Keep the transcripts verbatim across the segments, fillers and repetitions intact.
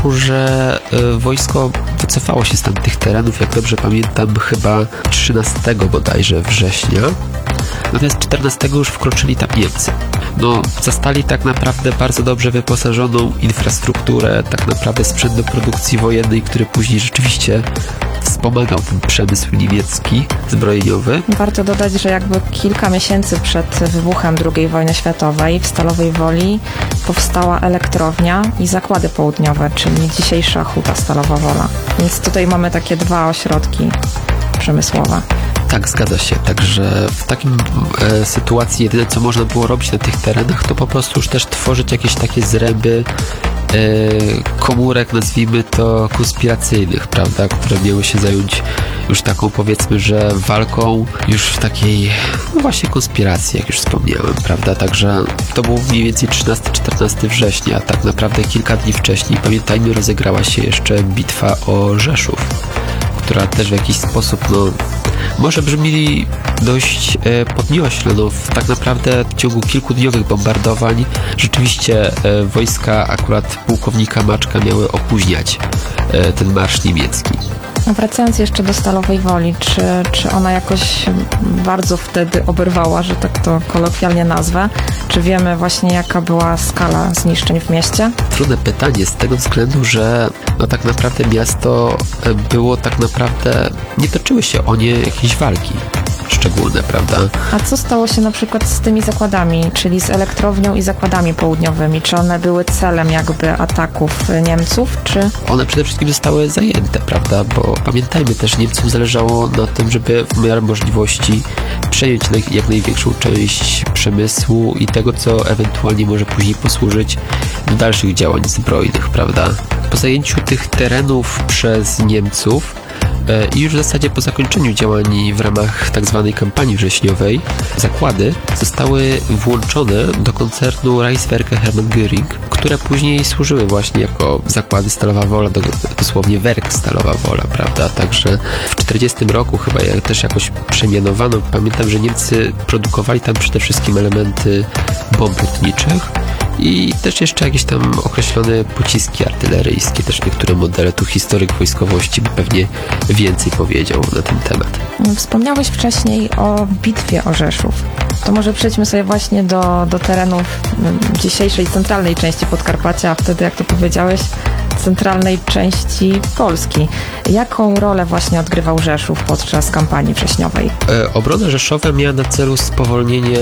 że y, wojsko wycofało się z tamtych terenów, jak dobrze pamiętam, chyba trzynastego bodajże września. Natomiast czternastego już wkroczyli tam Niemcy. No, zastali tak naprawdę bardzo dobrze wyposażoną infrastrukturę, tak naprawdę sprzęt do produkcji wojennej, który później rzeczywiście wspomagał ten przemysł niemiecki, zbrojeniowy. Warto dodać, że jakby kilka miesięcy przed wybuchem drugiej wojny światowej w Stalowej Woli powstała elektrownia i zakłady południowe, czyli dzisiejsza Huta Stalowa Wola. Więc tutaj mamy takie dwa ośrodki przemysłowe. Tak, zgadza się. Także w takim e, sytuacji jedyne, co można było robić na tych terenach, to po prostu już też tworzyć jakieś takie zręby e, komórek, nazwijmy to konspiracyjnych, prawda, które miały się zająć już taką, powiedzmy, że walką już w takiej, no właśnie, konspiracji, jak już wspomniałem, prawda, także to był mniej więcej trzynastego czternastego września, a tak naprawdę kilka dni wcześniej, pamiętajmy, rozegrała się jeszcze bitwa o Rzeszów, która też w jakiś sposób, no, może brzmi dość e, podniośle. No, w, tak naprawdę w ciągu kilkudniowych bombardowań rzeczywiście e, wojska akurat pułkownika Maczka miały opóźniać e, ten marsz niemiecki. A wracając jeszcze do Stalowej Woli, czy, czy ona jakoś bardzo wtedy oberwała, że tak to kolokwialnie nazwę? Czy wiemy właśnie, jaka była skala zniszczeń w mieście? Trudne pytanie z tego względu, że no tak naprawdę miasto było tak naprawdę, nie toczyły się o nie jakieś walki szczególne, prawda? A co stało się na przykład z tymi zakładami, czyli z elektrownią i zakładami południowymi? Czy one były celem jakby ataków Niemców, czy? One przede wszystkim zostały zajęte, prawda? Bo pamiętajmy też, Niemcom zależało na tym, żeby w miarę możliwości przejąć jak największą część przemysłu i tego, co ewentualnie może później posłużyć do dalszych działań zbrojnych, prawda? Po zajęciu tych terenów przez Niemców i już w zasadzie po zakończeniu działań w ramach tak zwanej kampanii wrześniowej zakłady zostały włączone do koncernu Reichswerke Hermann Göring, które później służyły właśnie jako zakłady Stalowa Wola, dosłownie Werk Stalowa Wola, prawda? Także w czterdziestym roku chyba też jakoś przemianowano. Pamiętam, że Niemcy produkowali tam przede wszystkim elementy bomb lotniczych i też jeszcze jakieś tam określone pociski artyleryjskie, też niektóre modele. Tu historyk wojskowości by pewnie więcej powiedział na ten temat. Wspomniałeś wcześniej o bitwie o Rzeszów. To może przejdźmy sobie właśnie do, do terenów dzisiejszej centralnej części Podkarpacia, a wtedy, jak to powiedziałeś, centralnej części Polski. Jaką rolę właśnie odgrywał Rzeszów podczas kampanii wrześniowej? E, obrona Rzeszowa miała na celu spowolnienie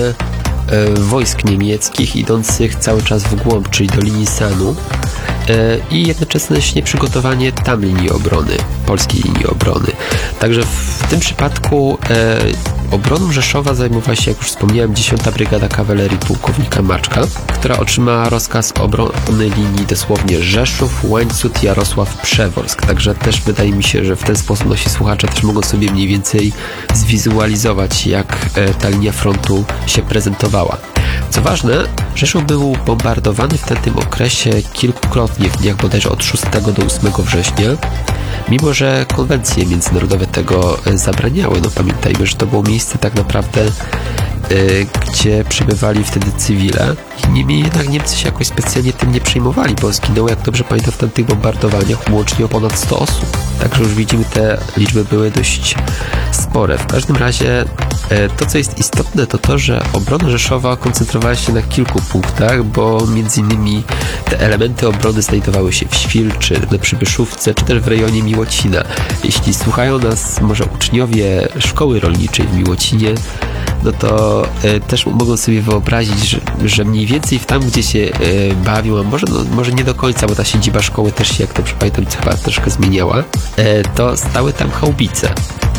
wojsk niemieckich idących cały czas w głąb, czyli do linii Sanu i jednocześnie przygotowanie tam linii obrony, polskiej linii obrony. Także w tym przypadku e, obroną Rzeszowa zajmowała się, jak już wspomniałem, dziesiąta Brygada Kawalerii pułkownika Maczka, która otrzymała rozkaz obrony linii dosłownie Rzeszów, Łańcut, Jarosław, Przeworsk. Także też wydaje mi się, że w ten sposób nasi słuchacze też mogą sobie mniej więcej zwizualizować, jak e, ta linia frontu się prezentowała. Co ważne, Rzeszów był bombardowany w tamtym okresie kilkukrotnie, w dniach bodajże od szóstego do ósmego września, mimo że konwencje międzynarodowe tego zabraniały. No pamiętajmy, że to było miejsce tak naprawdę, yy, gdzie przebywali wtedy cywile. Niemniej jednak Niemcy się jakoś specjalnie tym nie przejmowali, bo zginęło, jak dobrze pamiętam, w tamtych bombardowaniach łącznie o ponad sto osób. Także już widzimy, te liczby były dość spore. W każdym razie to, co jest istotne, to to, że obrona Rzeszowa koncentrowała się na kilku punktach, bo między innymi te elementy obrony znajdowały się w Świlczy, na Przybyszówce, czy też w rejonie Miłocina. Jeśli słuchają nas może uczniowie szkoły rolniczej w Miłocinie, no to e, też mogą sobie wyobrazić, że, że mniej więcej w tam, gdzie się e, bawią, a może, no, może nie do końca, bo ta siedziba szkoły też się, jak dobrze pamiętam, chyba troszkę zmieniała, e, to stały tam chałbice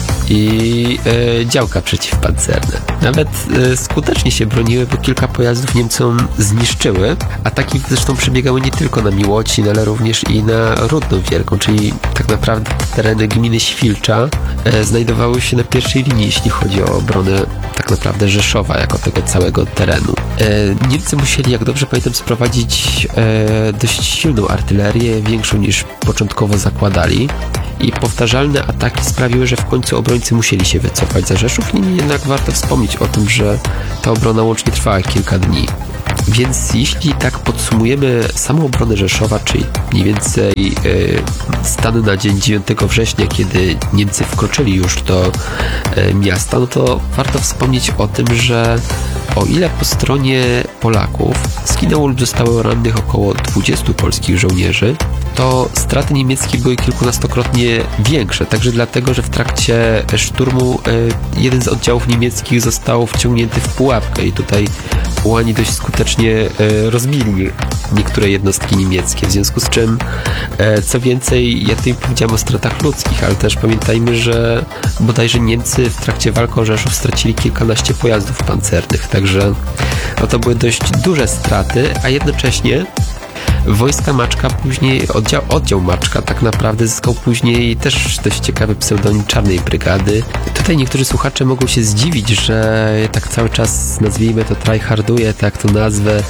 i e, działka przeciwpancerne. Nawet e, skutecznie się broniły, bo kilka pojazdów Niemcom zniszczyły. Ataki zresztą przebiegały nie tylko na Miłocin, ale również i na Rudną Wielką, czyli tak naprawdę tereny gminy Świlcza e, znajdowały się na pierwszej linii, jeśli chodzi o obronę tak naprawdę Rzeszowa, jako tego całego terenu. E, Niemcy musieli, jak dobrze pamiętam, sprowadzić e, dość silną artylerię, większą niż początkowo zakładali. I powtarzalne ataki sprawiły, że w końcu obrońcy musieli się wycofać za Rzeszów. Niemniej jednak warto wspomnieć o tym, że ta obrona łącznie trwała kilka dni. Więc jeśli tak podsumujemy samą obronę Rzeszowa, czyli mniej więcej e, stany na dzień dziewiątego września, kiedy Niemcy wkroczyli już do e, miasta, no to warto wspomnieć o tym, że o ile po stronie Polaków zginęło lub zostało rannych około dwudziestu polskich żołnierzy, to straty niemieckie były kilkunastokrotnie większe, także dlatego, że w trakcie szturmu e, jeden z oddziałów niemieckich został wciągnięty w pułapkę i tutaj ułani dość skutecznie e, rozbili niektóre jednostki niemieckie, w związku z czym e, co więcej, ja tutaj powiedziałem o stratach ludzkich, ale też pamiętajmy, że bodajże Niemcy w trakcie walk o Rzeszów stracili kilkanaście pojazdów pancernych, także no to były dość duże straty, a jednocześnie wojska Maczka później, oddział, oddział Maczka tak naprawdę zyskał później też dość ciekawy pseudonim Czarnej Brygady. Tutaj niektórzy słuchacze mogą się zdziwić, że tak cały czas nazwijmy to tryharduje, tak to nazwę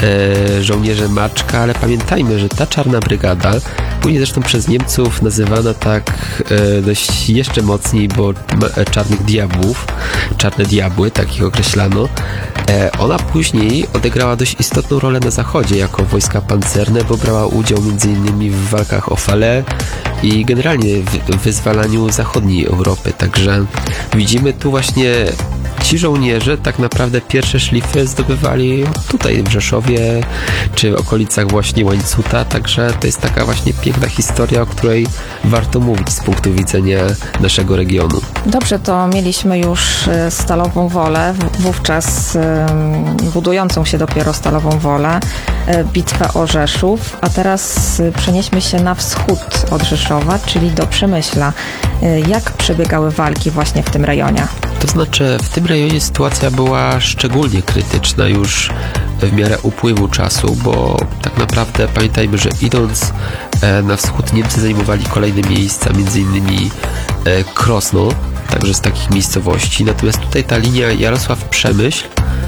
e, żołnierze Maczka, ale pamiętajmy, że ta Czarna Brygada, później zresztą przez Niemców nazywana tak e, dość jeszcze mocniej, bo ma, Czarnych Diabłów, Czarne Diabły, tak ich określano, e, ona później odegrała dość istotną rolę na zachodzie jako wojska pancerne, bo brała udział m.in. w walkach o Fale i generalnie w wyzwalaniu zachodniej Europy. Także widzimy tu właśnie ci żołnierze tak naprawdę pierwsze szlify zdobywali tutaj w Rzeszowie czy w okolicach właśnie Łańcuta, także to jest taka właśnie piękna historia, o której warto mówić z punktu widzenia naszego regionu. Dobrze, to mieliśmy już Stalową Wolę, wówczas budującą się dopiero Stalową Wolę, bitwę o Rzeszów, a teraz przenieśmy się na wschód od Rzeszowa, czyli do Przemyśla. Jak przebiegały walki właśnie w tym rejonie? To znaczy, w tym rejonie sytuacja była szczególnie krytyczna już w miarę upływu czasu, bo tak naprawdę pamiętajmy, że idąc na wschód Niemcy zajmowali kolejne miejsca, między innymi Krosno, także z takich miejscowości, natomiast tutaj ta linia Jarosław-Przemyśl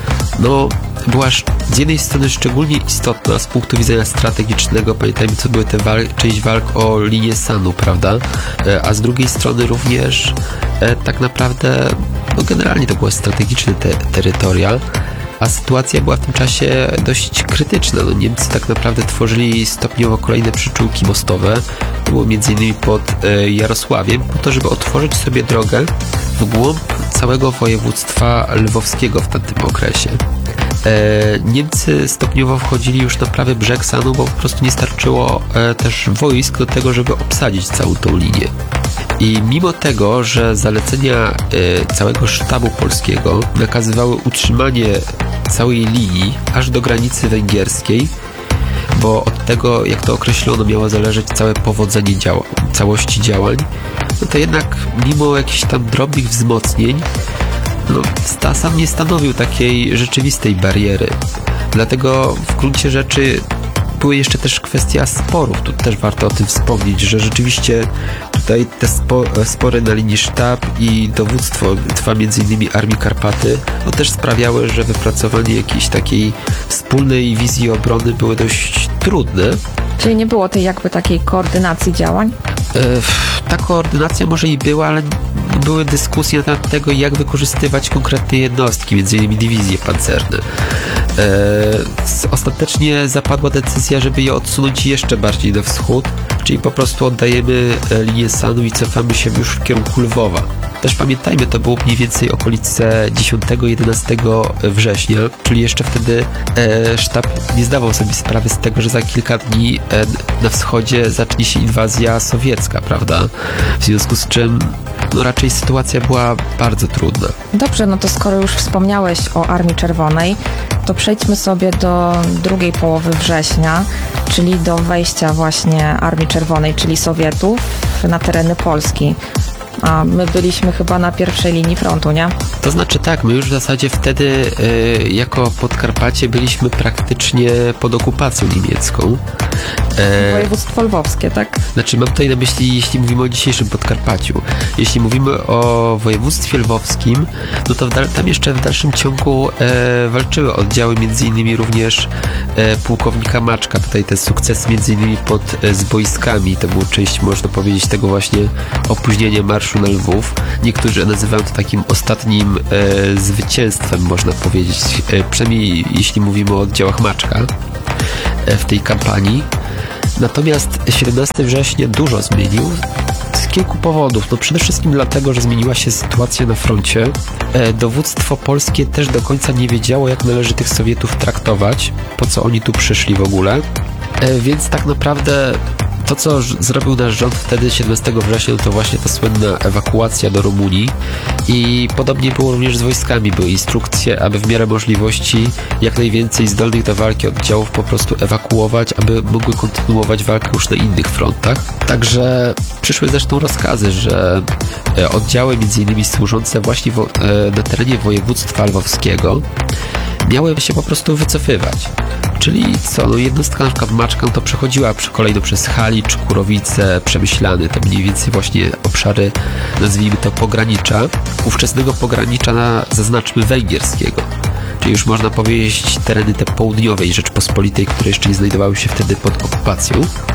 no była z jednej strony szczególnie istotna z punktu widzenia strategicznego, pamiętajmy, co były te wal- część walk o linię Sanu, prawda, a z drugiej strony również e, tak naprawdę, no generalnie to były strategiczne te- terytoria, a sytuacja była w tym czasie dość krytyczna. No, Niemcy tak naprawdę tworzyli stopniowo kolejne przyczółki mostowe, to było między innymi pod e, Jarosławiem, po to, żeby otworzyć sobie drogę w głąb całego województwa lwowskiego w tamtym okresie. E, Niemcy stopniowo wchodzili już na prawy brzeg Sanu, bo po prostu nie starczyło e, też wojsk do tego, żeby obsadzić całą tą linię. I mimo tego, że zalecenia e, całego sztabu polskiego nakazywały utrzymanie całej linii aż do granicy węgierskiej, bo od tego, jak to określono, miało zależeć całe powodzenie działa, całości działań, no to jednak mimo jakichś tam drobnych wzmocnień no, sam nie stanowił takiej rzeczywistej bariery. Dlatego w gruncie rzeczy były jeszcze też kwestia sporów. Tu też warto o tym wspomnieć, że rzeczywiście tutaj te spo, spory na linii sztab i dowództwo trwa między innymi Armii Karpaty, no też sprawiały, że wypracowanie jakiejś takiej wspólnej wizji obrony były dość trudne. Czyli nie było tej jakby takiej koordynacji działań? E, ta koordynacja może i była, ale były dyskusje na temat tego, jak wykorzystywać konkretne jednostki, między innymi dywizje pancerne. E, ostatecznie zapadła decyzja, żeby je odsunąć jeszcze bardziej na wschód, czyli po prostu oddajemy linię Sanu i cofamy się już w kierunku Lwowa. Też pamiętajmy, to było mniej więcej okolice dziesiątego jedenastego września, czyli jeszcze wtedy e, sztab nie zdawał sobie sprawy z tego, że za kilka dni e, na wschodzie zacznie się inwazja sowiecka, prawda? W związku z czym no raczej sytuacja była bardzo trudna. Dobrze, no to skoro już wspomniałeś o Armii Czerwonej, to przejdźmy sobie do drugiej połowy września, czyli do wejścia właśnie Armii Czerwonej, czyli Sowietów na tereny Polski. A my byliśmy chyba na pierwszej linii frontu, nie? To znaczy tak, my już w zasadzie wtedy y, jako Podkarpacie byliśmy praktycznie pod okupacją niemiecką. E, Województwo lwowskie, tak? Znaczy mam tutaj na myśli, jeśli mówimy o dzisiejszym Podkarpaciu. Jeśli mówimy o województwie lwowskim, no to w dal- tam jeszcze w dalszym ciągu e, walczyły oddziały, między innymi również e, pułkownika Maczka. Tutaj te sukcesy między innymi pod e, Zbojskami, to było część, można powiedzieć, tego właśnie opóźnienia marszu na Lwów. Niektórzy nazywają to takim ostatnim e, zwycięstwem, można powiedzieć, e, przynajmniej jeśli mówimy o oddziałach Maczka e, w tej kampanii. Natomiast siedemnastego września dużo zmienił z kilku powodów. No przede wszystkim dlatego, że zmieniła się sytuacja na froncie. E, dowództwo polskie też do końca nie wiedziało, jak należy tych Sowietów traktować, po co oni tu przyszli w ogóle. E, więc tak naprawdę to, co zrobił nasz rząd wtedy, siedemnastego września, to właśnie ta słynna ewakuacja do Rumunii i podobnie było również z wojskami. Były instrukcje, aby w miarę możliwości jak najwięcej zdolnych do walki oddziałów po prostu ewakuować, aby mogły kontynuować walkę już na innych frontach. Także przyszły zresztą rozkazy, że oddziały między innymi służące właśnie na terenie województwa lwowskiego miały się po prostu wycofywać. Czyli co, no jednostka na przykład Maczka to przechodziła przy kolejno przez Halicz, Kurowice, Przemyślany, te mniej więcej właśnie obszary, nazwijmy to pogranicza, ówczesnego pogranicza na, zaznaczmy, węgierskiego. Czyli już można powiedzieć tereny te południowej Rzeczpospolitej, które jeszcze nie znajdowały się wtedy pod okupacją.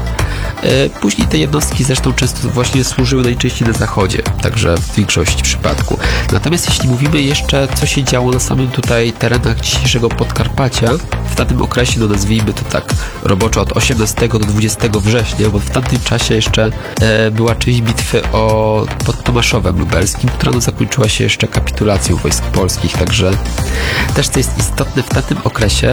Później te jednostki zresztą często właśnie służyły najczęściej na zachodzie, także w większości przypadku. Natomiast jeśli mówimy jeszcze, co się działo na samym tutaj terenach dzisiejszego Podkarpacia, w tamtym okresie, no nazwijmy to tak roboczo od osiemnastego do dwudziestego września, bo w tamtym czasie jeszcze e, była część bitwy o, pod Tomaszowem Lubelskim, która no zakończyła się jeszcze kapitulacją wojsk polskich, także też co jest istotne, w tamtym okresie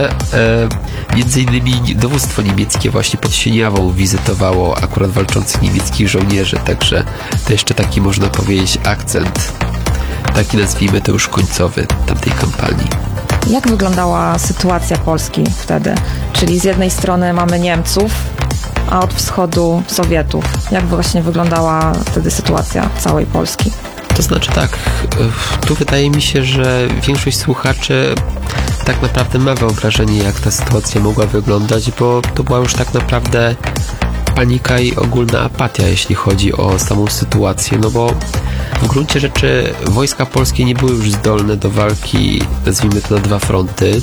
e, między innymi dowództwo niemieckie właśnie pod Sieniawą wizytowało akurat walczących niemieckich żołnierzy, także to jeszcze taki, można powiedzieć, akcent, taki nazwijmy to już końcowy tamtej kampanii. Jak wyglądała sytuacja Polski wtedy? Czyli z jednej strony mamy Niemców, a od wschodu Sowietów. Jak właśnie wyglądała wtedy sytuacja całej Polski? To znaczy tak, tu wydaje mi się, że większość słuchaczy tak naprawdę ma wyobrażenie, jak ta sytuacja mogła wyglądać, bo to była już tak naprawdę panika i ogólna apatia, jeśli chodzi o samą sytuację, no bo w gruncie rzeczy wojska polskie nie były już zdolne do walki, nazwijmy to na dwa fronty.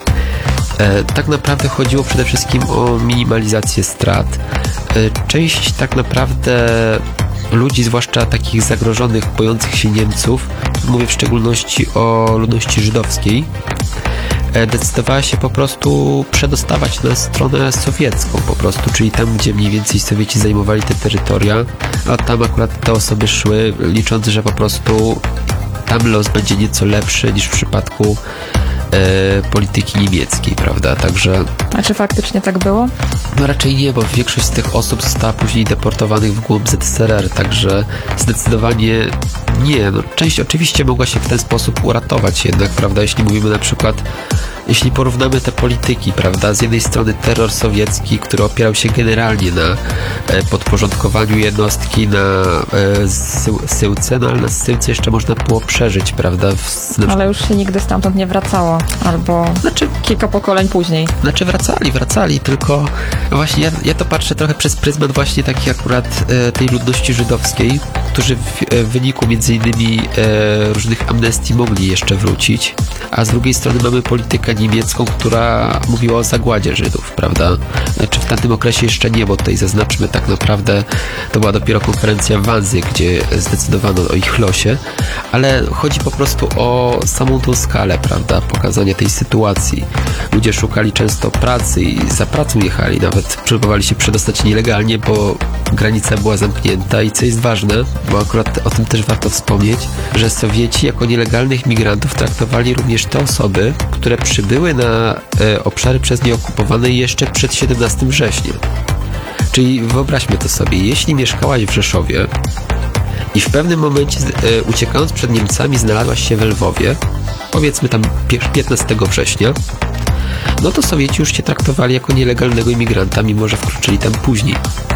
E, tak naprawdę chodziło przede wszystkim o minimalizację strat. E, część tak naprawdę ludzi, zwłaszcza takich zagrożonych, bojących się Niemców, mówię w szczególności o ludności żydowskiej, decydowała się po prostu przedostawać na stronę sowiecką po prostu, czyli tam, gdzie mniej więcej Sowieci zajmowali te terytoria, a tam akurat te osoby szły, licząc, że po prostu tam los będzie nieco lepszy niż w przypadku e, polityki niemieckiej, prawda, także... A czy faktycznie tak było? No raczej nie, bo większość z tych osób została później deportowanych w głąb Z S R R, także zdecydowanie nie. No, część oczywiście mogła się w ten sposób uratować jednak, prawda, jeśli mówimy na przykład, jeśli porównamy te polityki, prawda, z jednej strony terror sowiecki, który opierał się generalnie na e, podporządkowaniu jednostki na e, sył, Syłce, no ale na Syłce jeszcze można było przeżyć, prawda. W, na... Ale już się nigdy stamtąd nie wracało, albo znaczy, kilka pokoleń później. Znaczy wracali, wracali, tylko właśnie ja, ja to patrzę trochę przez pryzmat właśnie takiej akurat e, tej ludności żydowskiej, którzy w, e, w wyniku między innymi e, różnych amnestii mogli jeszcze wrócić, a z drugiej strony mamy politykę niemiecką, która mówiła o zagładzie Żydów, prawda? Znaczy w tamtym okresie jeszcze nie, bo tutaj zaznaczmy, tak naprawdę to była dopiero konferencja w Wannsee, gdzie zdecydowano o ich losie, ale chodzi po prostu o samą tą skalę, prawda? Pokazania tej sytuacji. Ludzie szukali często pracy i za pracą jechali, nawet próbowali się przedostać nielegalnie, bo granica była zamknięta i co jest ważne, bo akurat o tym też warto wspomnieć, że Sowieci jako nielegalnych migrantów traktowali również te osoby, które przybyły na e, obszary przez nie okupowane jeszcze przed siedemnastego września. Czyli wyobraźmy to sobie, jeśli mieszkałaś w Rzeszowie i w pewnym momencie e, uciekając przed Niemcami znalazłaś się we Lwowie, powiedzmy tam piętnastego września, no to Sowieci już cię traktowali jako nielegalnego imigranta, mimo że wkroczyli tam później.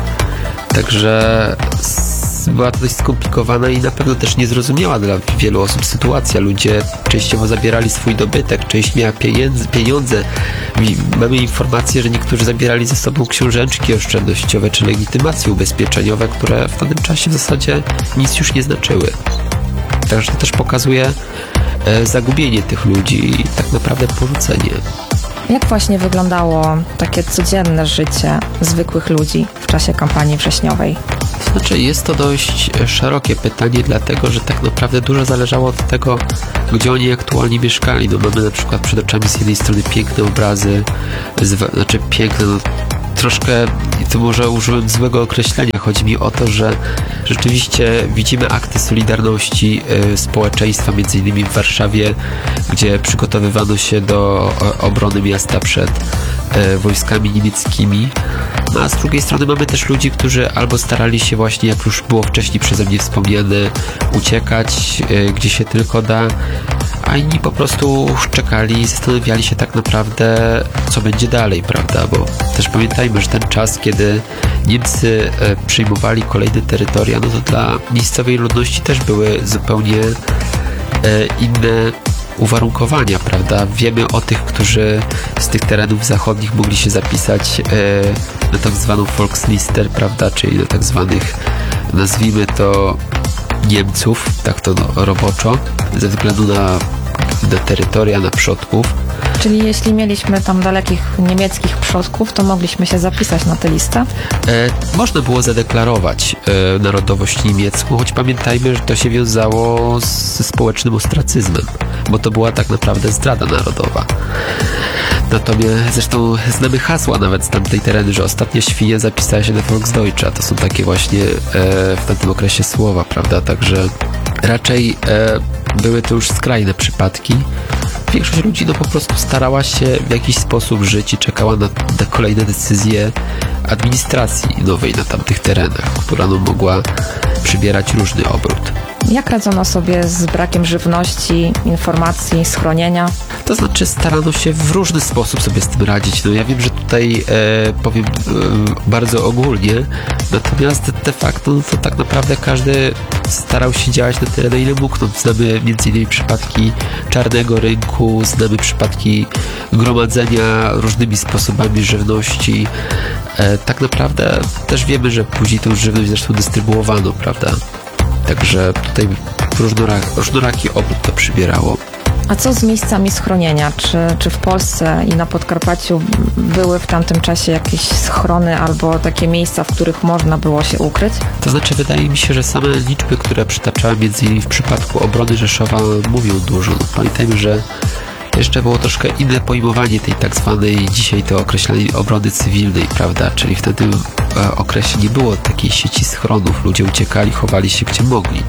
Także była to dość skomplikowana i na pewno też niezrozumiała dla wielu osób sytuacja. Ludzie częściowo zabierali swój dobytek, część miała pieniądze, pieniądze. Mamy informację, że niektórzy zabierali ze sobą książeczki oszczędnościowe czy legitymacje ubezpieczeniowe, które w tamtym czasie w zasadzie nic już nie znaczyły. Także to też pokazuje e, zagubienie tych ludzi i tak naprawdę porzucenie. Jak właśnie wyglądało takie codzienne życie zwykłych ludzi w czasie kampanii wrześniowej? Znaczy, jest to dość szerokie pytanie, dlatego że tak naprawdę dużo zależało od tego, gdzie oni aktualnie mieszkali. No, mamy na przykład przed oczami z jednej strony piękne obrazy, zwa- znaczy piękne, no, troszkę, to może użyłem złego określenia, chodzi mi o to, że rzeczywiście widzimy akty solidarności y, społeczeństwa, między innymi w Warszawie, gdzie przygotowywano się do o, obrony miasta przed y, wojskami niemieckimi. No a z drugiej strony mamy też ludzi, którzy albo starali się właśnie, jak już było wcześniej przeze mnie wspomniane, uciekać y, gdzie się tylko da, a inni po prostu czekali i zastanawiali się tak naprawdę, co będzie dalej, prawda? Bo też pamiętajmy, że ten czas, kiedy Niemcy e, przyjmowali kolejne terytoria, no to dla miejscowej ludności też były zupełnie e, inne uwarunkowania, prawda? Wiemy o tych, którzy z tych terenów zachodnich mogli się zapisać e, na tak zwaną Volkslister, prawda? Czyli na tak zwanych, nazwijmy to, Niemców, tak to no, roboczo, ze względu na, na terytoria, na przodków. Czyli jeśli mieliśmy tam dalekich niemieckich przodków, to mogliśmy się zapisać na tę listę? E, można było zadeklarować e, narodowość niemiecką, choć pamiętajmy, że to się wiązało ze społecznym ostracyzmem, bo to była tak naprawdę zdrada narodowa. Natomiast zresztą znamy hasła nawet z tamtej tereny, że ostatnia świnia zapisała się na Volksdeutsche, a to są takie właśnie e, w tamtym okresie słowa, prawda? Także raczej e, były to już skrajne przypadki. Większość ludzi no po prostu starała się w jakiś sposób żyć i czekała na, na kolejne decyzje administracji nowej na tamtych terenach, która no mogła przybierać różny obrót. Jak radzono sobie z brakiem żywności, informacji, schronienia? To znaczy starano się w różny sposób sobie z tym radzić. No ja wiem, że tutaj e, powiem e, bardzo ogólnie, natomiast de facto no to tak naprawdę każdy starał się działać na tyle, na ile mógł. No, znamy między innymi przypadki czarnego rynku, znamy przypadki gromadzenia różnymi sposobami żywności. E, tak naprawdę też wiemy, że później tę żywność zresztą dystrybuowano, prawda? Także tutaj różnoraki, różnoraki obrót to przybierało. A co z miejscami schronienia? Czy, czy w Polsce i na Podkarpaciu były w tamtym czasie jakieś schrony albo takie miejsca, w których można było się ukryć? To znaczy, wydaje mi się, że same liczby, które przytaczałem między innymi w przypadku obrony Rzeszowa, mówią dużo. No, pamiętajmy, że jeszcze było troszkę inne pojmowanie tej tak zwanej dzisiaj to określanej obrony cywilnej, prawda? Czyli w tym e, okresie nie było takiej sieci schronów. Ludzie uciekali, chowali się gdzie mogli.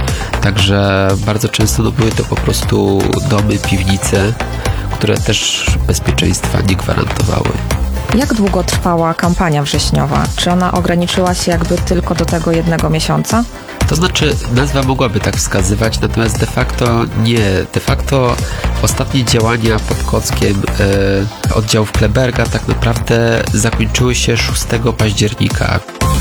Także bardzo często no, były to po prostu domy, piwnice, które też bezpieczeństwa nie gwarantowały. Jak długo trwała kampania wrześniowa? Czy ona ograniczyła się jakby tylko do tego jednego miesiąca? To znaczy, nazwa mogłaby tak wskazywać, natomiast de facto nie. De facto ostatnie działania pod Kockiem e, oddziałów Kleberga tak naprawdę zakończyły się szóstego października.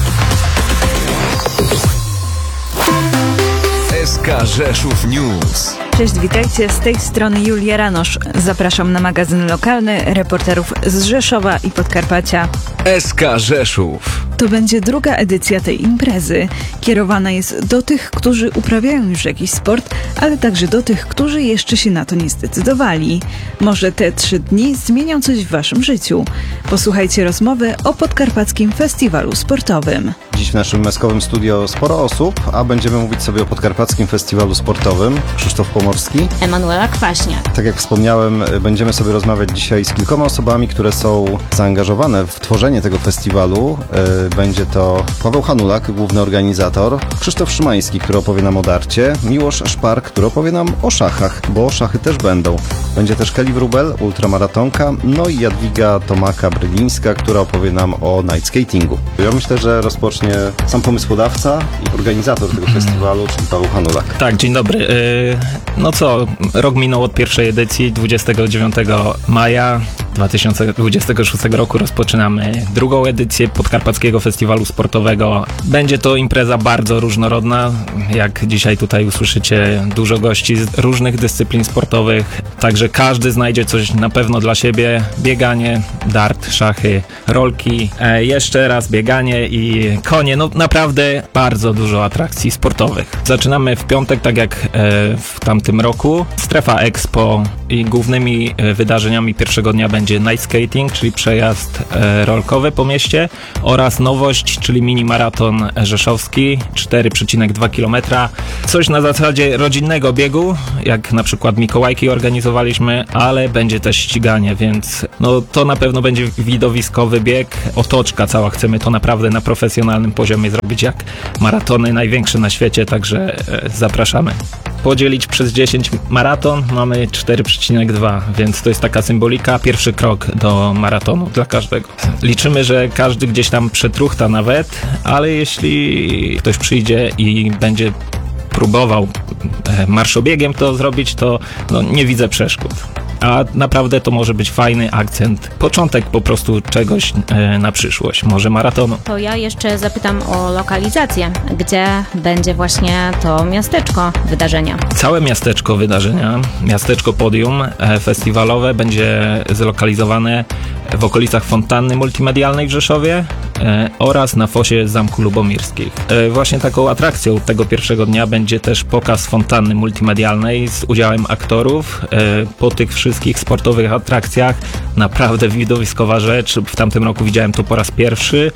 S K Rzeszów News. Cześć, witajcie, z tej strony Julia Ranosz. Zapraszam na magazyn lokalny reporterów z Rzeszowa i Podkarpacia. S K Rzeszów. To będzie druga edycja tej imprezy. Kierowana jest do tych, którzy uprawiają już jakiś sport, ale także do tych, którzy jeszcze się na to nie zdecydowali. Może te trzy dni zmienią coś w waszym życiu. Posłuchajcie rozmowy o Podkarpackim Festiwalu Sportowym. Dziś w naszym meskowym studio sporo osób, a będziemy mówić sobie o Podkarpackim Festiwalu Sportowym. Krzysztof Pomorski. Emanuela Kwaśniak. Tak jak wspomniałem, będziemy sobie rozmawiać dzisiaj z kilkoma osobami, które są zaangażowane w tworzenie tego festiwalu. Będzie to Paweł Hanulak, główny organizator, Krzysztof Szymański, który opowie nam o darcie, Miłosz Szpark, który opowie nam o szachach, bo szachy też będą. Będzie też Kelly Wrubel, ultramaratonka, no i Jadwiga Tomaka-Brylińska, która opowie nam o night skatingu. Ja myślę, że rozpocznie sam pomysłodawca i organizator tego festiwalu, czyli Paweł Hanulak. Tak, dzień dobry. No co, rok minął od pierwszej edycji, dwudziestego dziewiątego maja dwa tysiące dwudziestego szóstego roku rozpoczynamy drugą edycję Podkarpackiego Festiwalu Sportowego. Będzie to impreza bardzo różnorodna, jak dzisiaj tutaj usłyszycie, dużo gości z różnych dyscyplin sportowych, także każdy znajdzie coś na pewno dla siebie. Bieganie, dart, szachy, rolki, e, jeszcze raz bieganie i koniec maratonie, no naprawdę bardzo dużo atrakcji sportowych. Zaczynamy w piątek, tak jak e, w tamtym roku. Strefa Expo i głównymi e, wydarzeniami pierwszego dnia będzie night skating, czyli przejazd e, rolkowy po mieście, oraz nowość, czyli mini maraton rzeszowski, cztery przecinek dwa kilometra. Coś na zasadzie rodzinnego biegu, jak na przykład Mikołajki organizowaliśmy, ale będzie też ściganie, więc no to na pewno będzie widowiskowy bieg. Otoczka cała, chcemy to naprawdę na profesjonalnym poziomie zrobić, jak maratony największe na świecie, także e, zapraszamy. Podzielić przez dziesięć maraton mamy cztery przecinek dwa, więc to jest taka symbolika, pierwszy krok do maratonu dla każdego. Liczymy, że każdy gdzieś tam przetruchta nawet, ale jeśli ktoś przyjdzie i będzie próbował e, marszobiegiem to zrobić, to no, nie widzę przeszkód. A naprawdę to może być fajny akcent, początek po prostu czegoś e, na przyszłość, może maratonu. To ja jeszcze zapytam o lokalizację, gdzie będzie właśnie to miasteczko wydarzenia. Całe miasteczko wydarzenia, miasteczko podium e, festiwalowe będzie zlokalizowane w okolicach fontanny multimedialnej w Rzeszowie e, oraz na fosie Zamku Lubomirskich. E, właśnie taką atrakcją tego pierwszego dnia będzie też pokaz fontanny multimedialnej z udziałem aktorów. E, po tych wszystkich sportowych atrakcjach naprawdę widowiskowa rzecz. W tamtym roku widziałem to po raz pierwszy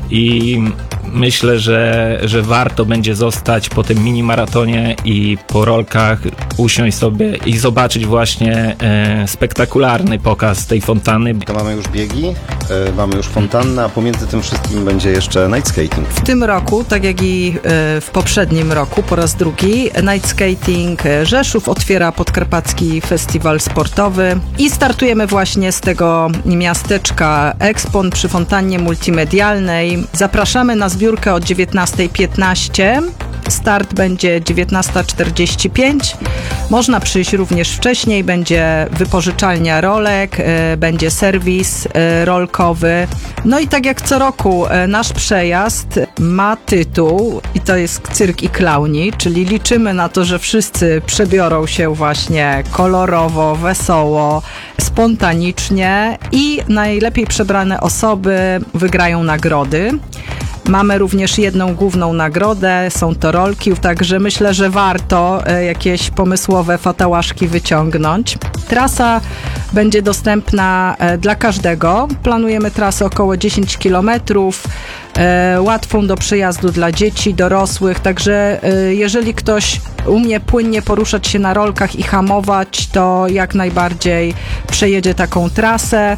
i myślę, że, że warto będzie zostać po tym mini maratonie i po rolkach, usiąść sobie i zobaczyć właśnie e, spektakularny pokaz tej fontanny. To mamy już biegi, y, mamy już fontannę, a pomiędzy tym wszystkim będzie jeszcze night skating. W tym roku, tak jak i y, w poprzednim roku, po raz drugi, night skating y, Rzeszów otwiera Podkarpacki Festiwal Sportowy i startujemy właśnie z tego miasteczka Expon przy fontannie multimedialnej. Zapraszamy na zbiórkę od dziewiętnasta piętnaście. Start będzie dziewiętnasta czterdzieści pięć. Można przyjść również wcześniej, będzie wypożyczalnia rolek, y, będzie serwis y, rolkowy. No i tak jak co roku y, nasz przejazd ma tytuł i to jest Cyrk i Klauni, czyli liczymy na to, że wszyscy przebiorą się właśnie kolorowo, wesoło, spontanicznie i najlepiej przebrane osoby wygrają nagrody. Mamy również jedną główną nagrodę, są to rolki, także myślę, że warto e, jakieś pomysłowe fatałaszki wyciągnąć. Trasa będzie dostępna e, dla każdego. Planujemy trasę około dziesięć kilometrów, e, łatwą do przejazdu dla dzieci, dorosłych, także e, jeżeli ktoś umie płynnie poruszać się na rolkach i hamować, to jak najbardziej przejedzie taką trasę.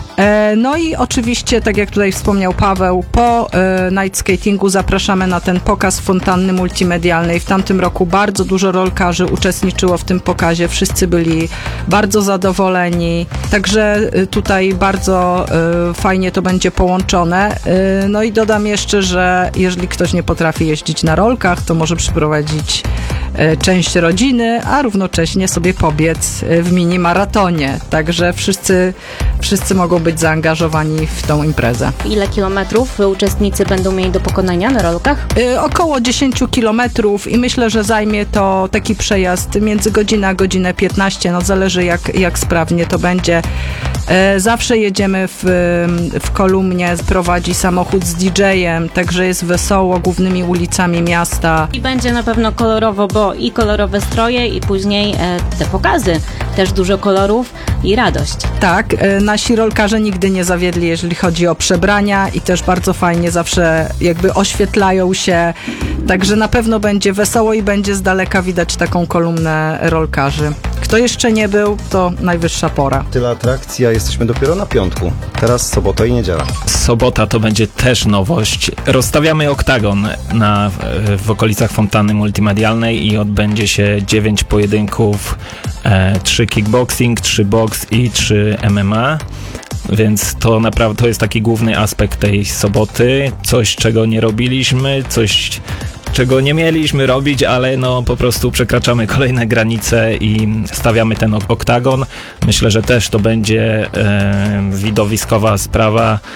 No i oczywiście, tak jak tutaj wspomniał Paweł, po e, night skatingu zapraszamy na ten pokaz fontanny multimedialnej. W tamtym roku bardzo dużo rolkarzy uczestniczyło w tym pokazie, wszyscy byli bardzo zadowoleni, także e, tutaj bardzo e, fajnie to będzie połączone. E, no i dodam jeszcze, że jeżeli ktoś nie potrafi jeździć na rolkach, to może przyprowadzić e, część rodziny, a równocześnie sobie pobiec w mini maratonie, także wszyscy, wszyscy mogą być zaangażowani w tą imprezę. Ile kilometrów uczestnicy będą mieli do pokonania na rolkach? Y, około dziesięć kilometrów i myślę, że zajmie to taki przejazd między godzinę a godzinę piętnaście, no zależy jak, jak sprawnie to będzie. Y, zawsze jedziemy w, w kolumnie, prowadzi samochód z didżejem, także jest wesoło głównymi ulicami miasta. I będzie na pewno kolorowo, bo i kolorowe stroje i później e, te pokazy. Też dużo kolorów i radość. Tak, y, nasi rolkarze nigdy nie zawiedli, jeżeli chodzi o przebrania i też bardzo fajnie zawsze jakby oświetlają się, także na pewno będzie wesoło i będzie z daleka widać taką kolumnę rolkarzy. Kto jeszcze nie był, to najwyższa pora. Tyle atrakcji, a jesteśmy dopiero na piątku. Teraz sobota i niedziela. Sobota to będzie też nowość. Rozstawiamy oktagon na, w okolicach fontanny multimedialnej i odbędzie się dziewięć pojedynków, e, trzy kickboxing, trzy boks i trzy M M A. Więc to naprawdę to jest taki główny aspekt tej soboty. Coś, czego nie robiliśmy, coś, czego nie mieliśmy robić, ale no po prostu przekraczamy kolejne granice i stawiamy ten oktagon. Myślę, że też to będzie e, widowiskowa sprawa.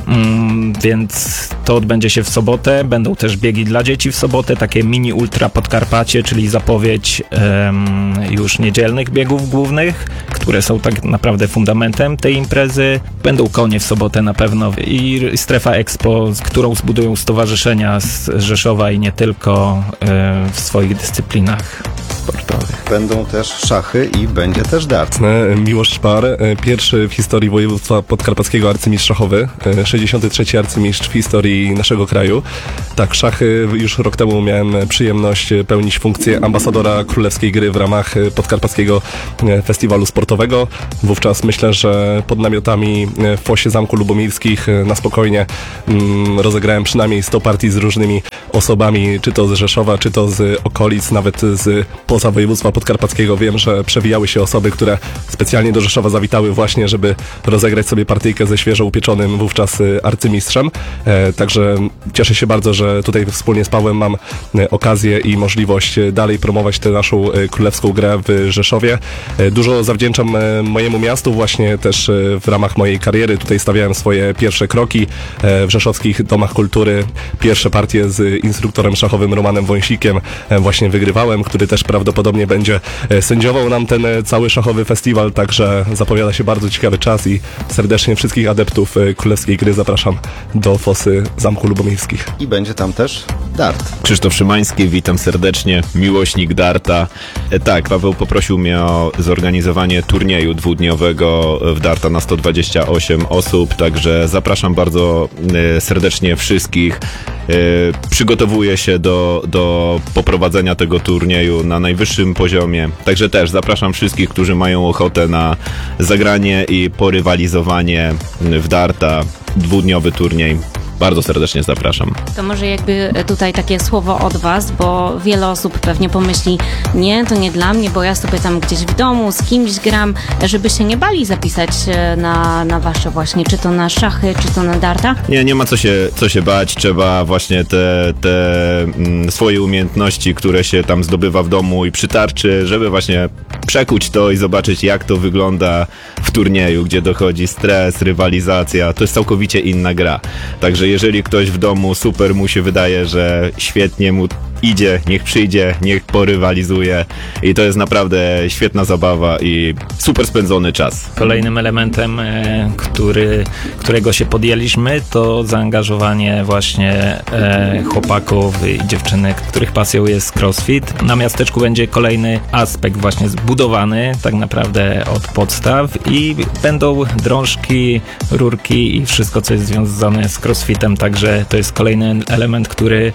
mm, więc to odbędzie się w sobotę. Będą też biegi dla dzieci w sobotę, takie mini ultra Podkarpacie, czyli zapowiedź em, już niedzielnych biegów głównych, które są tak naprawdę fundamentem tej imprezy. Będą konie w sobotę na pewno i strefa Expo, z którą zbudują stowarzyszenia z Rzeszowa i nie tylko e, w swoich dyscyplinach sportowych. Będą też szachy i będzie też dart. Miłosz Szpar, pierwszy w historii województwa podkarpackiego arcymistrz szachowy, sześćdziesiąty trzeci arcymistrz w historii naszego kraju. Tak, szachy już rok temu miałem przyjemność pełnić funkcję ambasadora królewskiej gry w ramach podkarpackiego festiwalu sportowego. Wówczas myślę, że pod namiotami w fosie Zamku Lubomirskich na spokojnie mm, rozegrałem przynajmniej sto partii z różnymi osobami, czy to z Rzeszowa, czy to z okolic, nawet z poza województwa podkarpackiego. Wiem, że przewijały się osoby, które specjalnie do Rzeszowa zawitały właśnie, żeby rozegrać sobie partyjkę ze świeżo upieczonym wówczas arcymistrzem. E, także cieszę się bardzo, że tutaj wspólnie z Pawłem mam e, okazję i możliwość dalej promować tę naszą e, królewską grę w Rzeszowie. E, dużo zawdzięczam e, mojemu miastu właśnie też e, w ramach mojej kariery. Tutaj stawiałem swoje pierwsze kroki e, w rzeszowskich domach kultury. Pierwsze partie z instruktorem szachowym Romanem Wąsikiem e, właśnie wygrywałem, który też prawdopodobnie będzie e, sędziował nam ten e, cały szachowy festiwal, także zapowiada się bardzo ciekawy czas i serdecznie wszystkich adeptów e, królewskiej gry zapraszam do fosy Zamku Lubomirskich. I będzie tam też dart. Krzysztof Szymański, witam serdecznie, miłośnik darta. E, tak, Paweł poprosił mnie o zorganizowanie turnieju dwudniowego w darta na sto dwadzieścia osiem osób, także zapraszam bardzo e, serdecznie wszystkich. E, przygotowuję się do, do poprowadzenia tego turnieju na najwyższym poziomie, także też zapraszam wszystkich, którzy mają ochotę na zagranie i porywalizowanie w darta, dwudniowy turniej. Bardzo serdecznie zapraszam. To może jakby tutaj takie słowo od was, bo wiele osób pewnie pomyśli, nie, to nie dla mnie, bo ja sobie tam gdzieś w domu z kimś gram, żeby się nie bali zapisać na, na wasze właśnie, czy to na szachy, czy to na darta. Nie, nie ma co się, co się bać, trzeba właśnie te, te mm, swoje umiejętności, które się tam zdobywa w domu i przytarczy, żeby właśnie przekuć to i zobaczyć, jak to wygląda w turnieju, gdzie dochodzi stres, rywalizacja, to jest całkowicie inna gra. Także jeżeli ktoś w domu super mu się wydaje, że świetnie mu idzie, niech przyjdzie, niech porywalizuje i to jest naprawdę świetna zabawa i super spędzony czas. Kolejnym elementem, e, który, którego się podjęliśmy, to zaangażowanie właśnie e, chłopaków i dziewczynek, których pasją jest crossfit. Na miasteczku będzie kolejny aspekt właśnie zbudowany tak naprawdę od podstaw i będą drążki, rurki i wszystko, co jest związane z crossfitem, także to jest kolejny element, który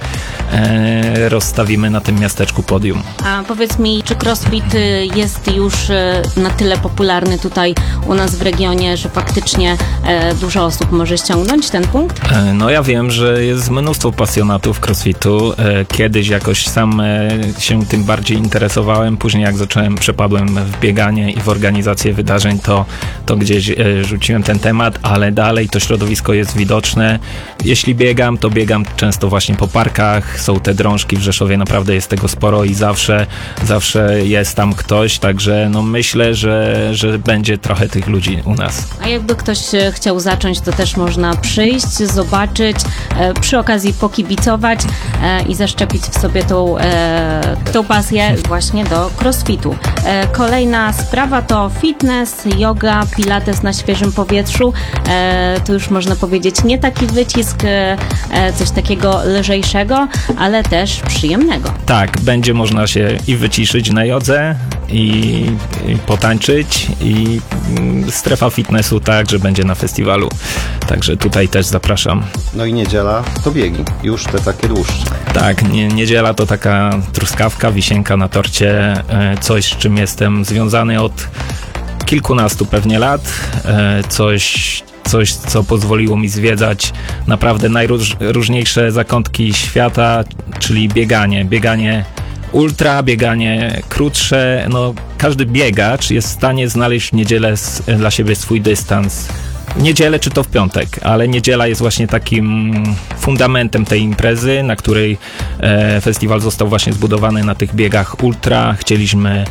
e, rozstawimy na tym miasteczku podium. A powiedz mi, czy crossfit jest już na tyle popularny tutaj u nas w regionie, że faktycznie e, dużo osób może ściągnąć ten punkt? E, no ja wiem, że jest mnóstwo pasjonatów crossfitu. E, kiedyś jakoś sam e, się tym bardziej interesowałem, później jak zacząłem, przepadłem w bieganie i w organizację wydarzeń, to, to gdzieś e, rzuciłem ten temat, ale dalej to środowisko jest widoczne. Jeśli biegam, to biegam często właśnie po parkach, są te drążki w Rzeszowie, naprawdę jest tego sporo i zawsze, zawsze jest tam ktoś, także no myślę, że, że będzie trochę tych ludzi u nas. A jakby ktoś chciał zacząć, to też można przyjść, zobaczyć, e, przy okazji pokibicować e, i zaszczepić w sobie tą, e, tą pasję właśnie do crossfitu. E, kolejna sprawa to fitness, yoga, pilates na świeżym powietrzu. E, tu już można powiedzieć nie taki wycisk, e, coś takiego lżejszego, ale też przyjemnego. Tak, będzie można się i wyciszyć na jodze, i, i potańczyć, i mm, strefa fitnessu także będzie na festiwalu. Także tutaj też zapraszam. No i niedziela to biegi, już te takie dłuższe. Tak, nie, niedziela to taka truskawka, wisienka na torcie, e, coś, z czym jestem związany od kilkunastu pewnie lat, e, coś Coś, co pozwoliło mi zwiedzać naprawdę najróżniejsze zakątki świata, czyli bieganie. Bieganie ultra, bieganie krótsze. No, każdy biegacz jest w stanie znaleźć w niedzielę dla siebie swój dystans. w niedzielę czy to w piątek, ale niedziela jest właśnie takim fundamentem tej imprezy, na której e, festiwal został właśnie zbudowany na tych biegach ultra. Chcieliśmy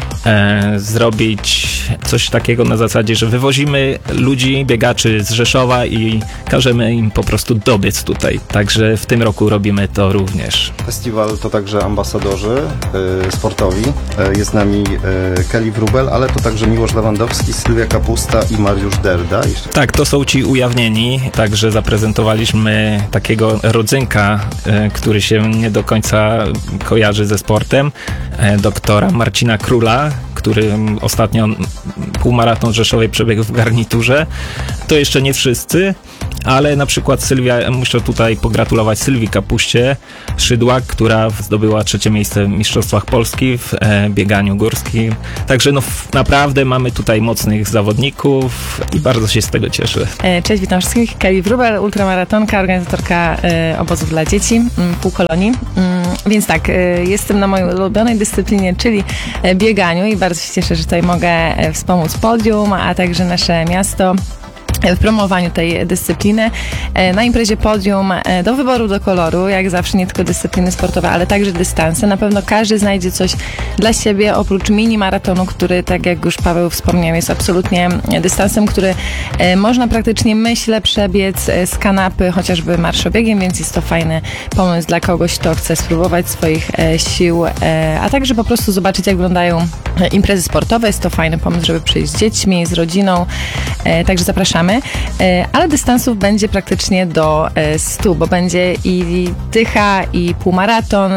e, zrobić coś takiego na zasadzie, że wywozimy ludzi, biegaczy z Rzeszowa i każemy im po prostu dobiec tutaj. Także w tym roku robimy to również. Festiwal to także ambasadorzy y, sportowi. Y, jest z nami y, Kelly Wróbel, ale to także Miłosz Lewandowski, Sylwia Kapusta i Mariusz Derda. Jeszcze... Tak, to są ci ujawnieni, także zaprezentowaliśmy takiego rodzynka, y, który się nie do końca kojarzy ze sportem, y, doktora Marcina Króla, który ostatnio półmaraton w Rzeszowie przebiegł w garniturze. To jeszcze nie wszyscy, ale na przykład Sylwia, muszę tutaj pogratulować Sylwii Kapuście Szydłak, która zdobyła trzecie miejsce w Mistrzostwach Polski w e, bieganiu górskim. Także no naprawdę mamy tutaj mocnych zawodników i bardzo się z tego cieszę. Cześć, witam wszystkich. Kelly Wróbel, ultramaratonka, organizatorka e, obozów dla dzieci, m, półkolonii. Mm, więc tak, e, jestem na mojej ulubionej dyscyplinie, czyli e, bieganiu i bardzo się cieszę, że tutaj mogę e, wspomóc podium, a także nasze miasto w promowaniu tej dyscypliny. Na imprezie podium do wyboru, do koloru, jak zawsze nie tylko dyscypliny sportowe, ale także dystanse. Na pewno każdy znajdzie coś dla siebie, oprócz mini maratonu, który, tak jak już Paweł wspomniał, jest absolutnie dystansem, który można praktycznie, myślę, przebiec z kanapy, chociażby marszobiegiem, więc jest to fajny pomysł dla kogoś, kto chce spróbować swoich sił, a także po prostu zobaczyć, jak wyglądają imprezy sportowe. Jest to fajny pomysł, żeby przyjść z dziećmi, z rodziną, także zapraszamy. Ale dystansów będzie praktycznie do stu, bo będzie i dycha, i półmaraton,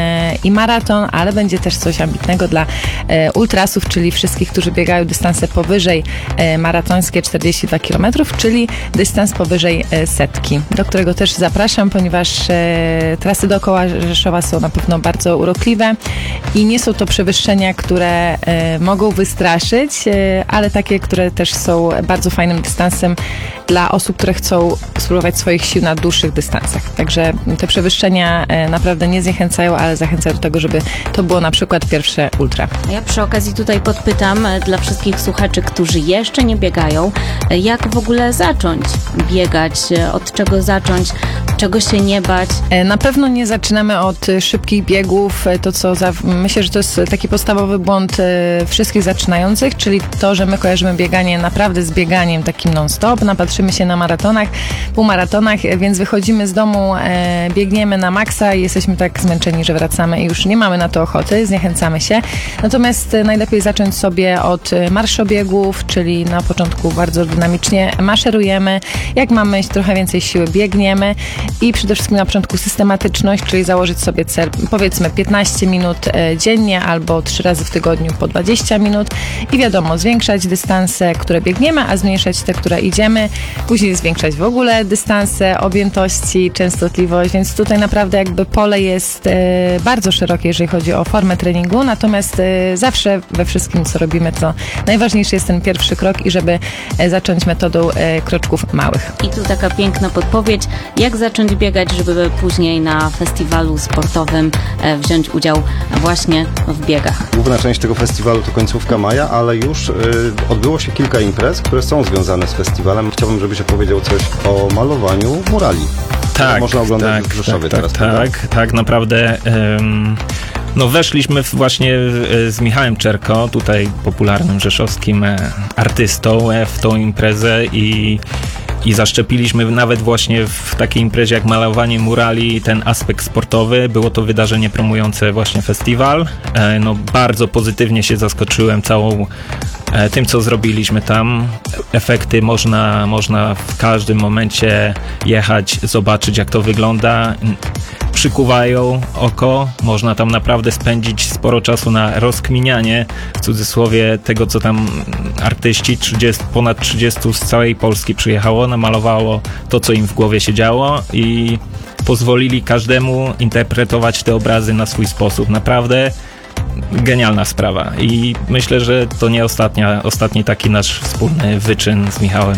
i maraton, ale będzie też coś ambitnego dla ultrasów, czyli wszystkich, którzy biegają dystanse powyżej maratońskie czterdzieści dwa kilometry, czyli dystans powyżej setki, do którego też zapraszam, ponieważ trasy dookoła Rzeszowa są na pewno bardzo urokliwe i nie są to przewyższenia, które mogą wystraszyć, ale takie, które też są bardzo fajnym dystansem dla osób, które chcą spróbować swoich sił na dłuższych dystansach. Także te przewyższenia naprawdę nie zniechęcają, ale zachęcają do tego, żeby to było na przykład pierwsze ultra. Ja przy okazji tutaj podpytam dla wszystkich słuchaczy, którzy jeszcze nie biegają, jak w ogóle zacząć biegać, od czego zacząć, czego się nie bać? Na pewno nie zaczynamy od szybkich biegów, to co za, myślę, że to jest taki podstawowy błąd wszystkich zaczynających, czyli to, że my kojarzymy bieganie naprawdę z bieganiem takim non-stop, napatrzymy się na maratonach, półmaratonach, więc wychodzimy z domu, e, biegniemy na maksa i jesteśmy tak zmęczeni, że wracamy i już nie mamy na to ochoty, zniechęcamy się. Natomiast e, najlepiej zacząć sobie od marszobiegów, czyli na początku bardzo dynamicznie maszerujemy, jak mamy trochę więcej siły, biegniemy i przede wszystkim na początku systematyczność, czyli założyć sobie cel, powiedzmy piętnaście minut e, dziennie albo trzy razy w tygodniu po dwadzieścia minut i wiadomo, zwiększać dystanse, które biegniemy, a zmniejszać te, które idziemy, później zwiększać w ogóle dystanse, objętości, częstotliwość, więc tutaj naprawdę jakby pole jest e, bardzo szerokie, jeżeli chodzi o formę treningu, natomiast e, zawsze we wszystkim, co robimy, to najważniejszy jest ten pierwszy krok i żeby e, zacząć metodą e, kroczków małych. I tu taka piękna podpowiedź, jak zacząć biegać, żeby później na festiwalu sportowym e, wziąć udział właśnie w biegach. Główna część tego festiwalu to końcówka maja, ale już y, odbyło się kilka imprez, które są związane z festiwalem. Chciałbym, żebyś opowiedział coś o malowaniu murali. Tak, można oglądać tak, w Rzeszowie tak, teraz. tak, tak, tak, naprawdę ym, no weszliśmy w właśnie y, z Michałem Czerko, tutaj popularnym rzeszowskim y, artystą, y, w tą imprezę i I zaszczepiliśmy nawet właśnie w takiej imprezie jak malowanie murali ten aspekt sportowy. Było to wydarzenie promujące właśnie festiwal. No, bardzo pozytywnie się zaskoczyłem całą tym, co zrobiliśmy tam. Efekty można, można w każdym momencie jechać, zobaczyć, jak to wygląda. Przykuwają oko. Można tam naprawdę spędzić sporo czasu na rozkminianie, w cudzysłowie, tego, co tam artyści, trzydzieści, ponad trzydziestu z całej Polski przyjechało, namalowało to, co im w głowie się działo i pozwolili każdemu interpretować te obrazy na swój sposób. Naprawdę genialna sprawa i myślę, że to nie ostatnia, ostatni taki nasz wspólny wyczyn z Michałem.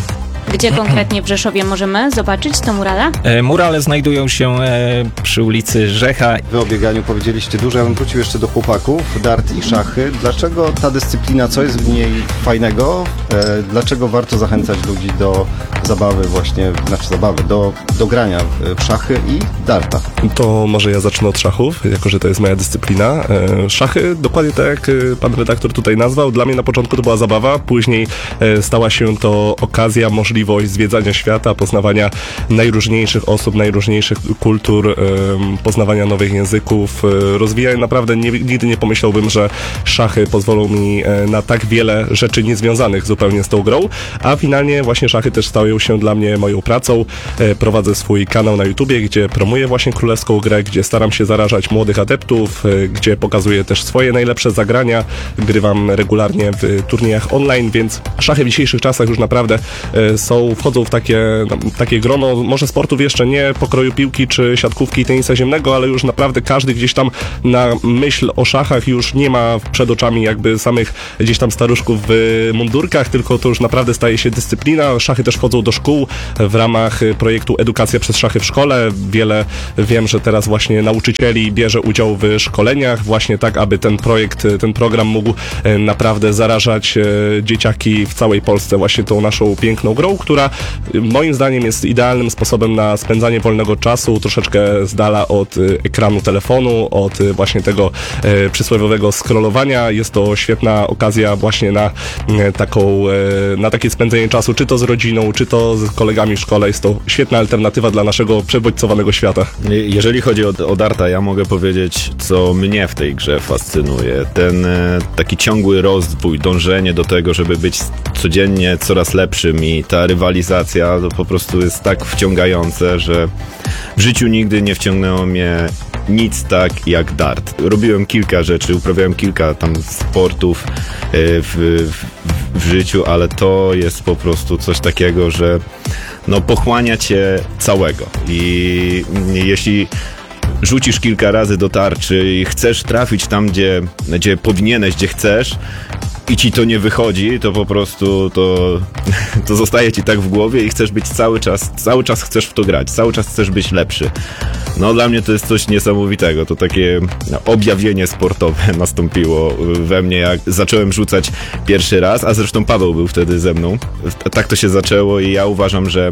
Gdzie konkretnie w Rzeszowie możemy zobaczyć tę muralę? E, Murale znajdują się e, przy ulicy Rzecha. Wy o bieganiu powiedzieliście dużo, ja bym wrócił jeszcze do chłopaków, dart i szachy. Dlaczego ta dyscyplina, co jest w niej fajnego? E, dlaczego warto zachęcać ludzi do zabawy właśnie, znaczy zabawy, do, do grania w, w szachy i darta? To może ja zacznę od szachów, jako że to jest moja dyscyplina. E, Szachy, dokładnie tak jak e, pan redaktor tutaj nazwał, dla mnie na początku to była zabawa, później e, stała się to okazja, możliwość zwiedzania świata, poznawania najróżniejszych osób, najróżniejszych kultur, e, poznawania nowych języków, e, rozwijania. Naprawdę nie, nigdy nie pomyślałbym, że szachy pozwolą mi e, na tak wiele rzeczy niezwiązanych zupełnie z tą grą, a finalnie właśnie szachy też stają się dla mnie moją pracą. E, prowadzę swój kanał na YouTubie, gdzie promuję właśnie królewską grę, gdzie staram się zarażać młodych adeptów, e, gdzie pokazuję też swoje najlepsze zagrania, grywam regularnie w turniejach online, więc szachy w dzisiejszych czasach już naprawdę e, są, wchodzą w takie, no, takie grono, może sportów jeszcze nie pokroju piłki czy siatkówki i tenisa ziemnego, ale już naprawdę każdy gdzieś tam na myśl o szachach już nie ma przed oczami jakby samych gdzieś tam staruszków w mundurkach, tylko to już naprawdę staje się dyscyplina. Szachy też wchodzą do szkół w ramach projektu Edukacja przez szachy w szkole. Wiele wiem, że teraz właśnie nauczycieli bierze udział w szkoleniach właśnie tak, aby ten projekt, ten program mógł naprawdę zarażać dzieciaki w całej Polsce właśnie tą naszą piękną grą, która moim zdaniem jest idealnym sposobem na spędzanie wolnego czasu, troszeczkę z dala od ekranu telefonu, od właśnie tego e, przysłowiowego scrollowania. Jest to świetna okazja właśnie na e, taką, e, na takie spędzenie czasu, czy to z rodziną, czy to z kolegami w szkole. Jest to świetna alternatywa dla naszego przebodźcowanego świata. Jeżeli chodzi o, o darta, ja mogę powiedzieć, co mnie w tej grze fascynuje. Ten e, taki ciągły rozwój, dążenie do tego, żeby być codziennie coraz lepszym i ta rywalizacja to po prostu jest tak wciągające, że w życiu nigdy nie wciągnęło mnie nic tak jak dart. Robiłem kilka rzeczy, uprawiałem kilka tam sportów e, w, w, w życiu, ale to jest po prostu coś takiego, że no pochłania cię całego i jeśli rzucisz kilka razy do tarczy i chcesz trafić tam, gdzie, gdzie powinieneś, gdzie chcesz i ci to nie wychodzi, to po prostu to, to zostaje ci tak w głowie i chcesz być cały czas, cały czas chcesz w to grać, cały czas chcesz być lepszy. No dla mnie to jest coś niesamowitego, to takie objawienie sportowe nastąpiło we mnie, jak zacząłem rzucać pierwszy raz, a zresztą Paweł był wtedy ze mną. Tak to się zaczęło i ja uważam, że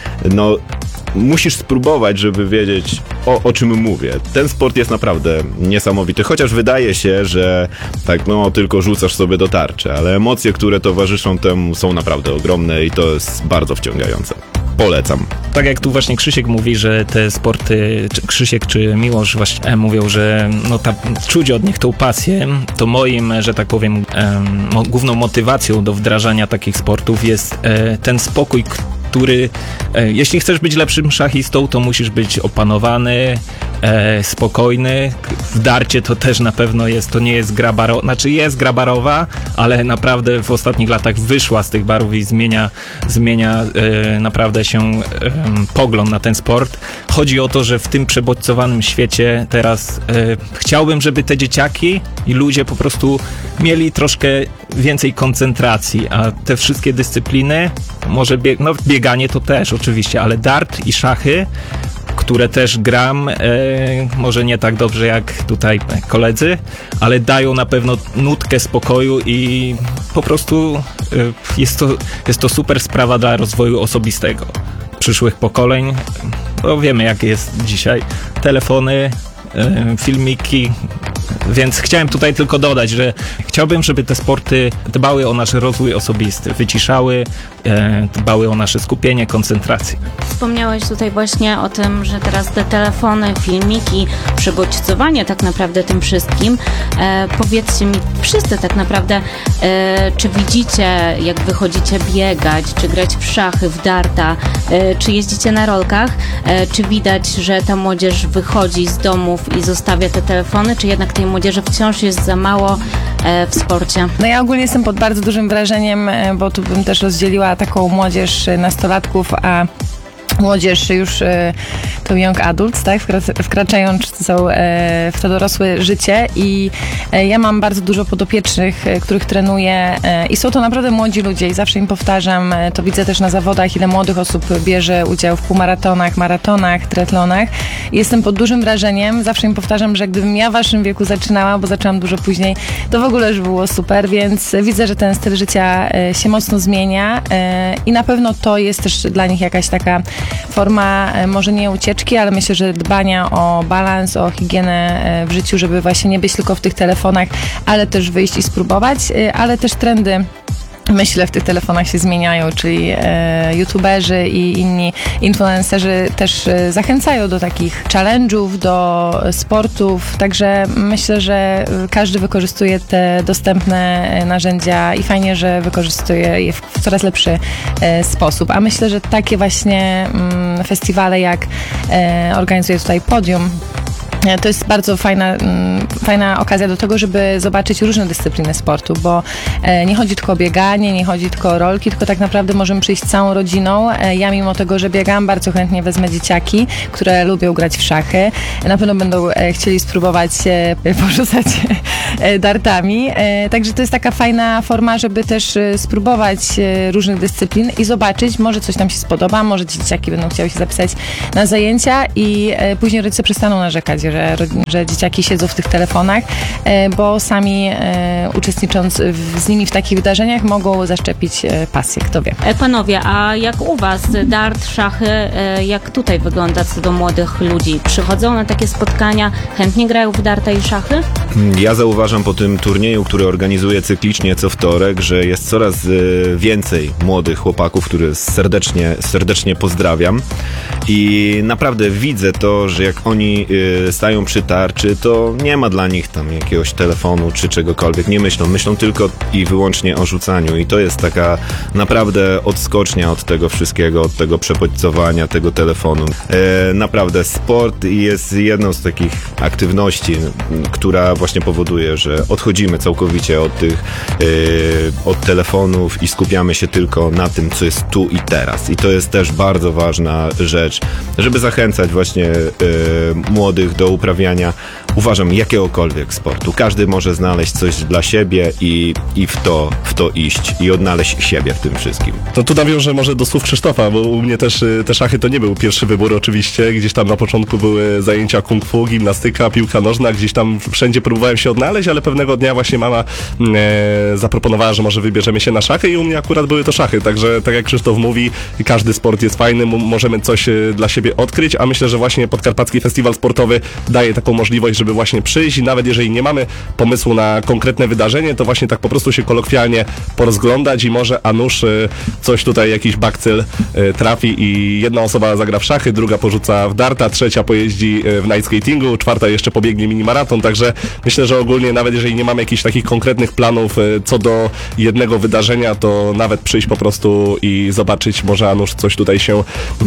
no musisz spróbować, żeby wiedzieć, o, o czym mówię. Ten sport jest naprawdę niesamowity, chociaż wydaje się, że tak, no tylko rzucasz sobie do tarczy, ale emocje, które towarzyszą temu, są naprawdę ogromne i to jest bardzo wciągające. Polecam. Tak jak tu właśnie Krzysiek mówi, że te sporty, czy Krzysiek czy Miłosz właśnie mówią, że no ta, czuć od nich tą pasję, to moim, że tak powiem, em, główną motywacją do wdrażania takich sportów jest e, ten spokój, który, e, jeśli chcesz być lepszym szachistą, to musisz być opanowany, e, spokojny. W darcie to też na pewno jest, to nie jest gra barowa, znaczy jest gra barowa, ale naprawdę w ostatnich latach wyszła z tych barów i zmienia, zmienia e, naprawdę się e, pogląd na ten sport. Chodzi o to, że w tym przebodźcowanym świecie teraz e, chciałbym, żeby te dzieciaki i ludzie po prostu mieli troszkę więcej koncentracji, a te wszystkie dyscypliny, może bieg, no bieganie to też oczywiście, ale dart i szachy, które też gram, e, może nie tak dobrze jak tutaj koledzy, ale dają na pewno nutkę spokoju i po prostu e, jest to, jest to super sprawa dla rozwoju osobistego przyszłych pokoleń. No wiemy, jak jest dzisiaj. Telefony, e, filmiki, więc chciałem tutaj tylko dodać, że chciałbym, żeby te sporty dbały o nasz rozwój osobisty, wyciszały, e, dbały o nasze skupienie, koncentrację. Wspomniałeś tutaj właśnie o tym, że teraz te telefony, filmiki, przebodźcowanie tak naprawdę tym wszystkim. E, powiedzcie mi wszyscy tak naprawdę, e, czy widzicie, jak wychodzicie biegać, czy grać w szachy, w darta, e, czy jeździcie na rolkach, e, czy widać, że ta młodzież wychodzi z domów i zostawia te telefony, czy jednak tej młodzieży wciąż jest za mało e, w sporcie? No ja ogólnie jestem pod bardzo dużym wrażeniem, bo tu bym też rozdzieliła taką młodzież nastolatków, a młodzież już e, to young adults, tak, wkra- wkraczającą e, w to dorosłe życie i e, ja mam bardzo dużo podopiecznych, e, których trenuję e, i są to naprawdę młodzi ludzie i zawsze im powtarzam, e, to widzę też na zawodach, ile młodych osób bierze udział w półmaratonach, maratonach, triatlonach i jestem pod dużym wrażeniem, zawsze im powtarzam, że gdybym ja w waszym wieku zaczynała, bo zaczęłam dużo później, to w ogóle już było super, więc widzę, że ten styl życia e, się mocno zmienia e, i na pewno to jest też dla nich jakaś taka forma e, może nie ucieczki, ale myślę, że dbania o balans, o higienę e, w życiu, żeby właśnie nie być tylko w tych telefonach, ale też wyjść i spróbować, e, ale też trendy myślę w tych telefonach się zmieniają, czyli e, youtuberzy i inni influencerzy też e, zachęcają do takich challenge'ów, do sportów, także myślę, że każdy wykorzystuje te dostępne e, narzędzia i fajnie, że wykorzystuje je w, w coraz lepszy e, sposób, a myślę, że takie właśnie mm, festiwale jak e, organizuje tutaj Podium, to jest bardzo fajna, fajna okazja do tego, żeby zobaczyć różne dyscypliny sportu, bo nie chodzi tylko o bieganie, nie chodzi tylko o rolki, tylko tak naprawdę możemy przyjść całą rodziną. Ja mimo tego, że biegam, bardzo chętnie wezmę dzieciaki, które lubią grać w szachy. Na pewno będą chcieli spróbować porzucać dartami. Także to jest taka fajna forma, żeby też spróbować różnych dyscyplin i zobaczyć, może coś nam się spodoba, może dzieciaki będą chciały się zapisać na zajęcia i później rodzice przestaną narzekać, Że, że dzieciaki siedzą w tych telefonach, bo sami uczestnicząc w, z nimi w takich wydarzeniach mogą zaszczepić pasję, kto wie. Panowie, a jak u was dart, szachy, jak tutaj wygląda co do młodych ludzi? Przychodzą na takie spotkania, chętnie grają w darta i szachy? Ja zauważam po tym turnieju, który organizuję cyklicznie co wtorek, że jest coraz więcej młodych chłopaków, których serdecznie, serdecznie pozdrawiam i naprawdę widzę to, że jak oni stają przy tarczy, to nie ma dla nich tam jakiegoś telefonu czy czegokolwiek. Nie myślą. Myślą tylko i wyłącznie o rzucaniu i to jest taka naprawdę odskocznia od tego wszystkiego, od tego przebodźcowania, tego telefonu. E, naprawdę sport jest jedną z takich aktywności, która właśnie powoduje, że odchodzimy całkowicie od tych e, od telefonów i skupiamy się tylko na tym, co jest tu i teraz. I to jest też bardzo ważna rzecz, żeby zachęcać właśnie e, młodych do uprawiania, uważam, jakiegokolwiek sportu. Każdy może znaleźć coś dla siebie i, i w, to, w to iść i odnaleźć siebie w tym wszystkim. To tu nawiążę może do słów Krzysztofa, bo u mnie też te szachy to nie był pierwszy wybór oczywiście. Gdzieś tam na początku były zajęcia kung fu, gimnastyka, piłka nożna, gdzieś tam wszędzie próbowałem się odnaleźć, ale pewnego dnia właśnie mama e, zaproponowała, że może wybierzemy się na szachy i u mnie akurat były to szachy, także tak jak Krzysztof mówi, każdy sport jest fajny, możemy coś dla siebie odkryć, a myślę, że właśnie Podkarpacki Festiwal Sportowy daje taką możliwość, żeby właśnie przyjść i nawet jeżeli nie mamy pomysłu na konkretne wydarzenie, to właśnie tak po prostu się kolokwialnie porozglądać i może a nuż coś tutaj, jakiś bakcyl trafi i jedna osoba zagra w szachy, druga porzuca w darta, trzecia pojeździ w night skatingu, czwarta jeszcze pobiegnie mini maraton, także myślę, że ogólnie nawet jeżeli nie mamy jakichś takich konkretnych planów co do jednego wydarzenia, to nawet przyjść po prostu i zobaczyć, może a nuż coś tutaj się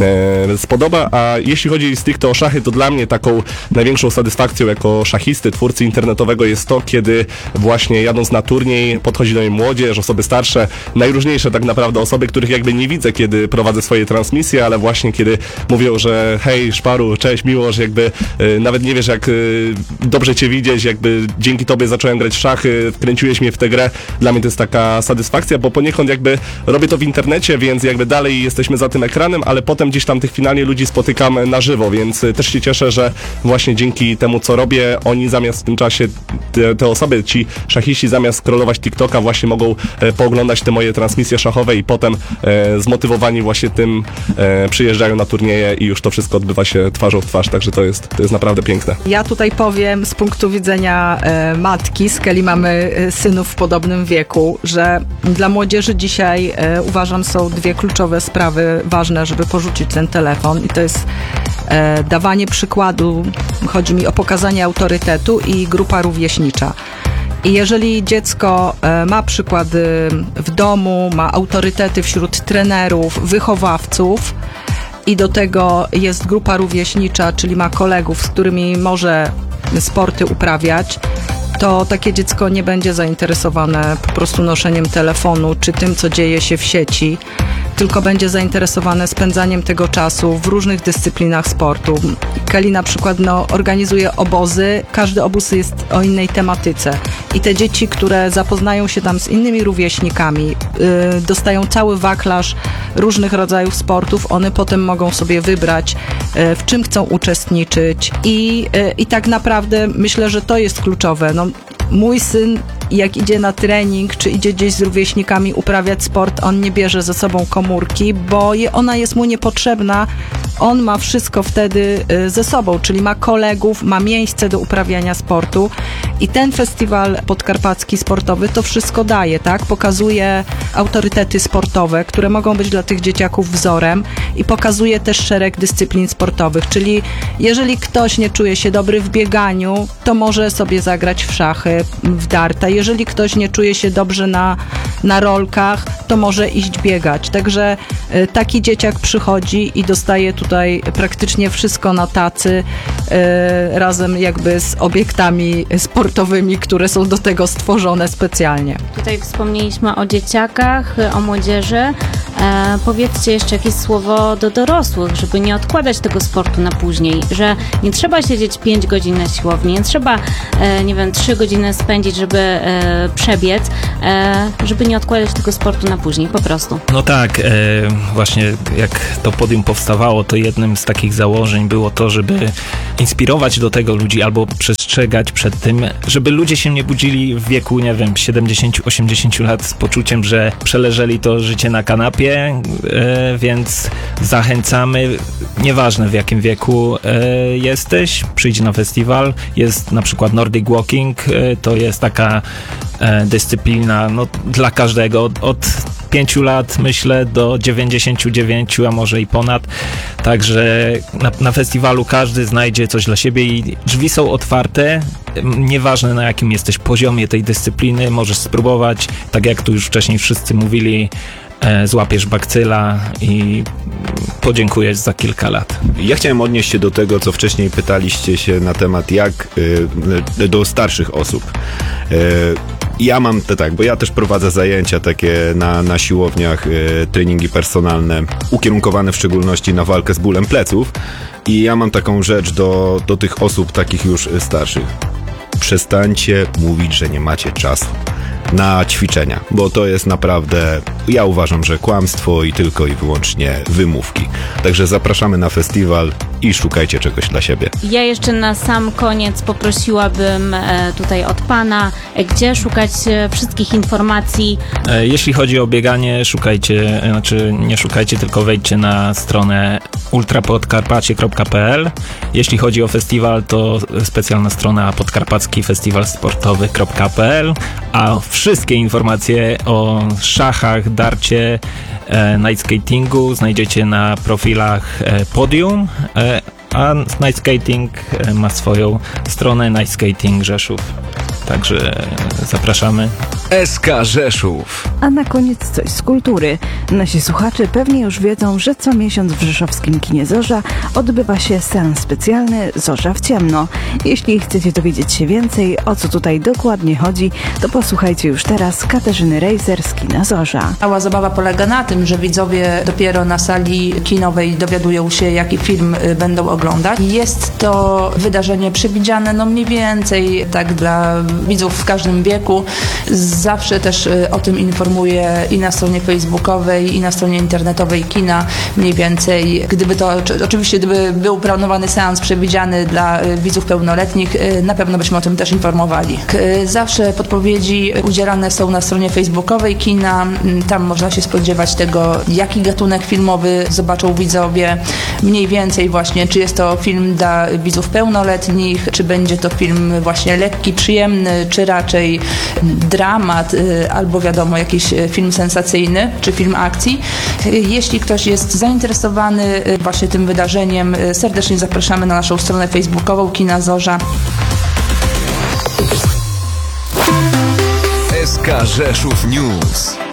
e, spodoba, a jeśli chodzi stricte o szachy, to dla mnie taką największą satysfakcją jako szachisty, twórcy internetowego jest to, kiedy właśnie jadąc na turniej podchodzi do mnie młodzież, osoby starsze, najróżniejsze tak naprawdę osoby, których jakby nie widzę, kiedy prowadzę swoje transmisje, ale właśnie kiedy mówią, że hej Szparu, cześć, miło, że jakby y, nawet nie wiesz jak y, dobrze cię widzieć, jakby dzięki tobie zacząłem grać w szachy, wkręciłeś mnie w tę grę, dla mnie to jest taka satysfakcja, bo poniekąd jakby robię to w internecie, więc jakby dalej jesteśmy za tym ekranem, ale potem gdzieś tam tych finalnie ludzi spotykam na żywo, więc y, też się cieszę, że właśnie dzięki temu co robię, oni zamiast w tym czasie, te, te osoby, ci szachiści zamiast scrollować TikToka właśnie mogą e, pooglądać te moje transmisje szachowe i potem e, zmotywowani właśnie tym e, przyjeżdżają na turnieje i już to wszystko odbywa się twarzą w twarz, także to jest, to jest naprawdę piękne. Ja tutaj powiem z punktu widzenia e, matki, z Kelly mamy e, synów w podobnym wieku, że dla młodzieży dzisiaj e, uważam są dwie kluczowe sprawy ważne, żeby porzucić ten telefon i to jest e, dawanie przykładu, chodzi mi o pokazanie autorytetu i grupa rówieśnicza. I jeżeli dziecko ma przykłady w domu, ma autorytety wśród trenerów, wychowawców i do tego jest grupa rówieśnicza, czyli ma kolegów, z którymi może sporty uprawiać, to takie dziecko nie będzie zainteresowane po prostu noszeniem telefonu czy tym, co dzieje się w sieci. tylko będzie zainteresowane spędzaniem tego czasu w różnych dyscyplinach sportu. Kali na przykład no, organizuje obozy, każdy obóz jest o innej tematyce i te dzieci, które zapoznają się tam z innymi rówieśnikami, yy, dostają cały wachlarz różnych rodzajów sportów, one potem mogą sobie wybrać, yy, w czym chcą uczestniczyć i, yy, i tak naprawdę myślę, że to jest kluczowe. No, mój syn, jak idzie na trening, czy idzie gdzieś z rówieśnikami uprawiać sport, on nie bierze ze sobą komórki, bo je, ona jest mu niepotrzebna. On ma wszystko wtedy y, ze sobą, czyli ma kolegów, ma miejsce do uprawiania sportu i ten festiwal podkarpacki sportowy to wszystko daje, tak? Pokazuje autorytety sportowe, które mogą być dla tych dzieciaków wzorem i pokazuje też szereg dyscyplin sportowych, czyli jeżeli ktoś nie czuje się dobry w bieganiu, to może sobie zagrać w szachy, w darta. Jeżeli ktoś nie czuje się dobrze na, na rolkach, to może iść biegać. Także y, taki dzieciak przychodzi i dostaje tutaj praktycznie wszystko na tacy, y, razem jakby z obiektami sportowymi, które są do tego stworzone specjalnie. Tutaj wspomnieliśmy o dzieciakach, o młodzieży. E, powiedzcie jeszcze jakieś słowo do dorosłych, żeby nie odkładać tego sportu na później, że nie trzeba siedzieć pięć godzin na siłowni, nie trzeba, e, nie wiem, trzy godziny spędzić, żeby e, przebiec, e, żeby nie odkładać tego sportu na później, po prostu. No tak, e, właśnie jak to podium powstawało, to jednym z takich założeń było to, żeby inspirować do tego ludzi albo przestrzegać przed tym, żeby ludzie się nie budzili w wieku, nie wiem, siedemdziesiąt osiemdziesiąt lat z poczuciem, że przeleżeli to życie na kanapie, e, więc zachęcamy, nieważne w jakim wieku e, jesteś, przyjdź na festiwal, jest na przykład Nordic Walking, e, to jest taka e, dyscyplina no, dla każdego, od, od pięciu lat myślę do dziewięćdziesięciu dziewięciu, a może i ponad, także na, na festiwalu każdy znajdzie coś dla siebie i drzwi są otwarte, nieważne na jakim jesteś poziomie tej dyscypliny, możesz spróbować, tak jak tu już wcześniej wszyscy mówili, e, złapiesz bakcyla i podziękujesz za kilka lat. Ja chciałem odnieść się do tego, co wcześniej pytaliście się na temat jak y, do starszych osób. Y, Ja mam te tak, bo ja też prowadzę zajęcia takie na, na siłowniach, y, treningi personalne, ukierunkowane w szczególności na walkę z bólem pleców i ja mam taką rzecz do, do tych osób takich już starszych. Przestańcie mówić, że nie macie czasu na ćwiczenia, bo to jest naprawdę, ja uważam, że kłamstwo i tylko i wyłącznie wymówki. Także zapraszamy na festiwal i szukajcie czegoś dla siebie. Ja jeszcze na sam koniec poprosiłabym e, tutaj od Pana, e, gdzie szukać e, wszystkich informacji. E, jeśli chodzi o bieganie, szukajcie, znaczy nie szukajcie, tylko wejdźcie na stronę ultra podkarpacie kropka p l. Jeśli chodzi o festiwal, to specjalna strona podkarpacki festiwal sportowy kropka p l, a wszystkie informacje o szachach, darcie, e, night skatingu znajdziecie na profilach e, Podium, e, a Night Skating e, ma swoją stronę Night Skating Rzeszów. Także zapraszamy. S K Rzeszów. A na koniec coś z kultury. Nasi słuchacze pewnie już wiedzą, że co miesiąc w rzeszowskim kinie Zorza odbywa się seans specjalny Zorza w ciemno. Jeśli chcecie dowiedzieć się więcej, o co tutaj dokładnie chodzi, to posłuchajcie już teraz Katarzyny Rejzer z kina Zorza. Cała zabawa polega na tym, że widzowie dopiero na sali kinowej dowiadują się, jaki film y, będą oglądać. Jest to wydarzenie przewidziane no mniej więcej tak dla widzów w każdym wieku. Zawsze też y, o tym informuję i na stronie facebookowej, i na stronie internetowej kina mniej więcej. Gdyby to, czy, oczywiście gdyby był planowany seans przewidziany dla y, widzów pełnoletnich, y, na pewno byśmy o tym też informowali. K- y, zawsze podpowiedzi udzielane są na stronie facebookowej kina. Y, tam można się spodziewać tego, jaki gatunek filmowy zobaczą widzowie. Mniej więcej właśnie, czy jest to film dla widzów pełnoletnich, czy będzie to film właśnie lekki, przyjemny, czy raczej dramat, albo wiadomo, jakiś film sensacyjny, czy film akcji. Jeśli ktoś jest zainteresowany właśnie tym wydarzeniem, serdecznie zapraszamy na naszą stronę facebookową Kina Zorza. S K Rzeszów News.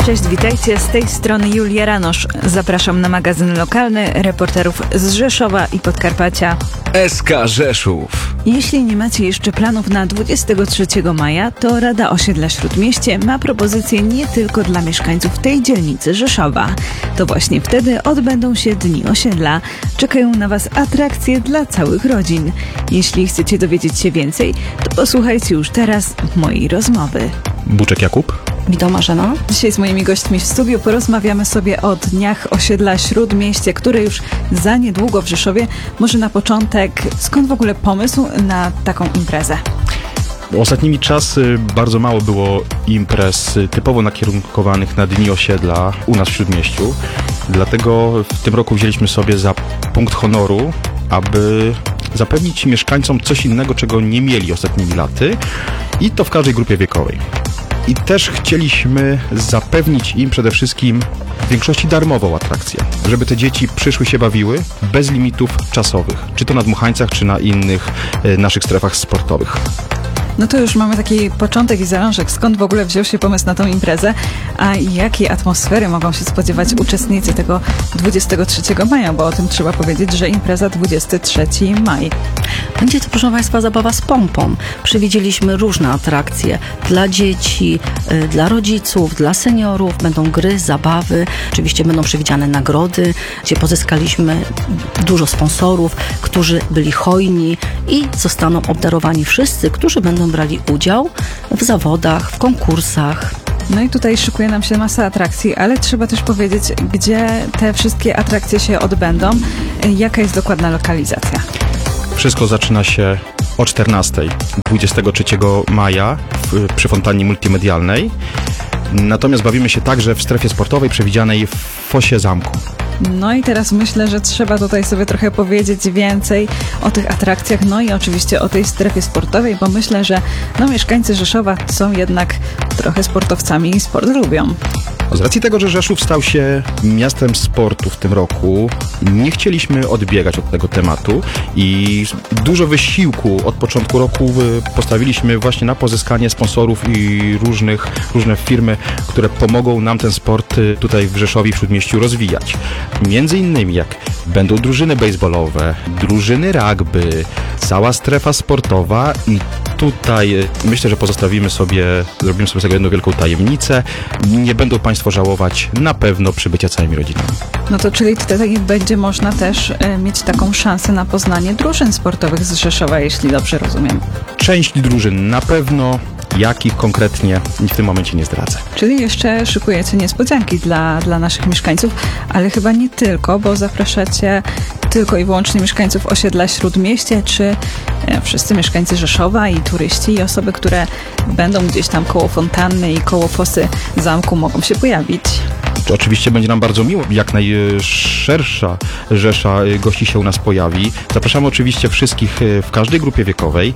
Cześć, witajcie, z tej strony Julia Ranosz. Zapraszam na magazyn lokalny reporterów z Rzeszowa i Podkarpacia. S K Rzeszów. Jeśli nie macie jeszcze planów na dwudziestego trzeciego maja, to Rada Osiedla Śródmieście ma propozycję nie tylko dla mieszkańców tej dzielnicy Rzeszowa. To właśnie wtedy odbędą się Dni Osiedla. Czekają na Was atrakcje dla całych rodzin. Jeśli chcecie dowiedzieć się więcej, to posłuchajcie już teraz mojej rozmowy. Buczek Jakub. Witam, Marzena. Dzisiaj z moimi gośćmi w studiu porozmawiamy sobie o Dniach Osiedla Śródmieście, które już za niedługo w Rzeszowie. Może na początek, skąd w ogóle pomysł na taką imprezę? Ostatnimi czasy bardzo mało było imprez typowo nakierunkowanych na Dni Osiedla u nas w Śródmieściu. Dlatego w tym roku wzięliśmy sobie za punkt honoru, aby zapewnić mieszkańcom coś innego, czego nie mieli ostatnimi laty, i to w każdej grupie wiekowej. I też chcieliśmy zapewnić im przede wszystkim w większości darmową atrakcję, żeby te dzieci przyszły się bawiły bez limitów czasowych, czy to na dmuchańcach, czy na innych e, naszych strefach sportowych. No to już mamy taki początek i zalążek, skąd w ogóle wziął się pomysł na tą imprezę, a jakiej atmosfery mogą się spodziewać uczestnicy tego dwudziestego trzeciego maja, bo o tym trzeba powiedzieć, że impreza dwudziestego trzeciego maja. Będzie to, proszę Państwa, zabawa z pompą. Przewidzieliśmy różne atrakcje dla dzieci, y, dla rodziców, dla seniorów. Będą gry, zabawy. Oczywiście będą przewidziane nagrody, gdzie pozyskaliśmy dużo sponsorów, którzy byli hojni, i zostaną obdarowani wszyscy, którzy będą brali udział w zawodach, w konkursach. No i tutaj szykuje nam się masa atrakcji, ale trzeba też powiedzieć, gdzie te wszystkie atrakcje się odbędą. Jaka jest dokładna lokalizacja? Wszystko zaczyna się o czternastej dwudziestego trzeciego maja w, przy fontannie multimedialnej. Natomiast bawimy się także w strefie sportowej przewidzianej w fosie zamku. No i teraz myślę, że trzeba tutaj sobie trochę powiedzieć więcej o tych atrakcjach, no i oczywiście o tej strefie sportowej, bo myślę, że no, mieszkańcy Rzeszowa są jednak trochę sportowcami i sport lubią. Z racji tego, że Rzeszów stał się miastem sportu w tym roku, nie chcieliśmy odbiegać od tego tematu i dużo wysiłku od początku roku postawiliśmy właśnie na pozyskanie sponsorów i różnych, różne firmy, które pomogą nam ten sport tutaj w Rzeszowie, w Śródmieściu rozwijać. Między innymi jak będą drużyny baseballowe, drużyny rugby, cała strefa sportowa, i tutaj myślę, że pozostawimy sobie, zrobimy sobie z tego jedną wielką tajemnicę. Nie będą Państwo żałować na pewno przybycia całymi rodzinami. No to czyli tutaj będzie można też y, mieć taką szansę na poznanie drużyn sportowych z Rzeszowa, jeśli dobrze rozumiem. Część drużyn na pewno, jakich konkretnie w tym momencie nie zdradzę. Czyli jeszcze szykujecie niespodzianki dla, dla naszych mieszkańców, ale chyba nie tylko, bo zapraszacie tylko i wyłącznie mieszkańców osiedla Śródmieście, czy e, wszyscy mieszkańcy Rzeszowa i turyści i osoby, które będą gdzieś tam koło fontanny i koło fosy zamku, mogą się pojawić. To oczywiście będzie nam bardzo miło, jak najszersza rzesza gości się u nas pojawi. Zapraszamy oczywiście wszystkich w każdej grupie wiekowej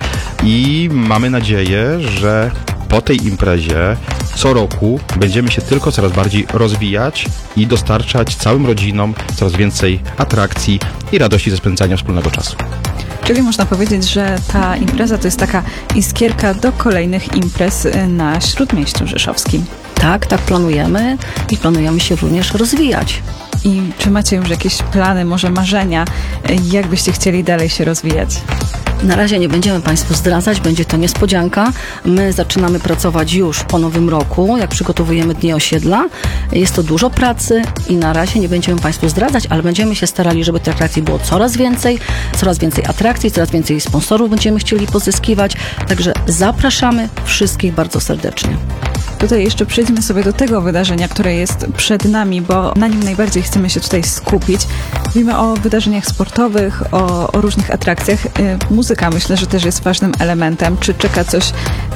i mamy nadzieję, że po tej imprezie co roku będziemy się tylko coraz bardziej rozwijać i dostarczać całym rodzinom coraz więcej atrakcji i radości ze spędzania wspólnego czasu. Czyli można powiedzieć, że ta impreza to jest taka iskierka do kolejnych imprez na Śródmieściu Rzeszowskim. Tak, tak planujemy i planujemy się również rozwijać. I czy macie już jakieś plany, może marzenia, jak byście chcieli dalej się rozwijać? Na razie nie będziemy Państwu zdradzać, będzie to niespodzianka. My zaczynamy pracować już po nowym roku, jak przygotowujemy Dni Osiedla. Jest to dużo pracy i na razie nie będziemy Państwu zdradzać, ale będziemy się starali, żeby tych atrakcji było coraz więcej, coraz więcej atrakcji, coraz więcej sponsorów będziemy chcieli pozyskiwać. Także zapraszamy wszystkich bardzo serdecznie. Tutaj jeszcze przejdźmy sobie do tego wydarzenia, które jest przed nami, bo na nim najbardziej chcemy się tutaj skupić. Mówimy o wydarzeniach sportowych, o, o różnych atrakcjach. Muzyka myślę, że też jest ważnym elementem. Czy czeka coś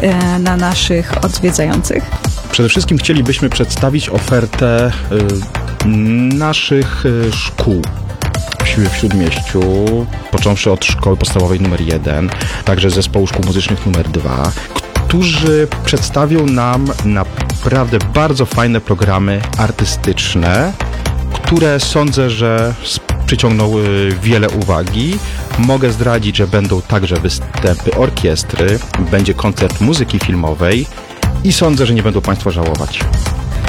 na naszych odwiedzających? Przede wszystkim chcielibyśmy przedstawić ofertę y, naszych y, szkół w Śródmieściu, począwszy od szkoły podstawowej numer jeden, także zespołu szkół muzycznych numer dwa, którzy przedstawią nam naprawdę bardzo fajne programy artystyczne, które sądzę, że przyciągną wiele uwagi. Mogę zdradzić, że będą także występy orkiestry, będzie koncert muzyki filmowej i sądzę, że nie będą Państwo żałować.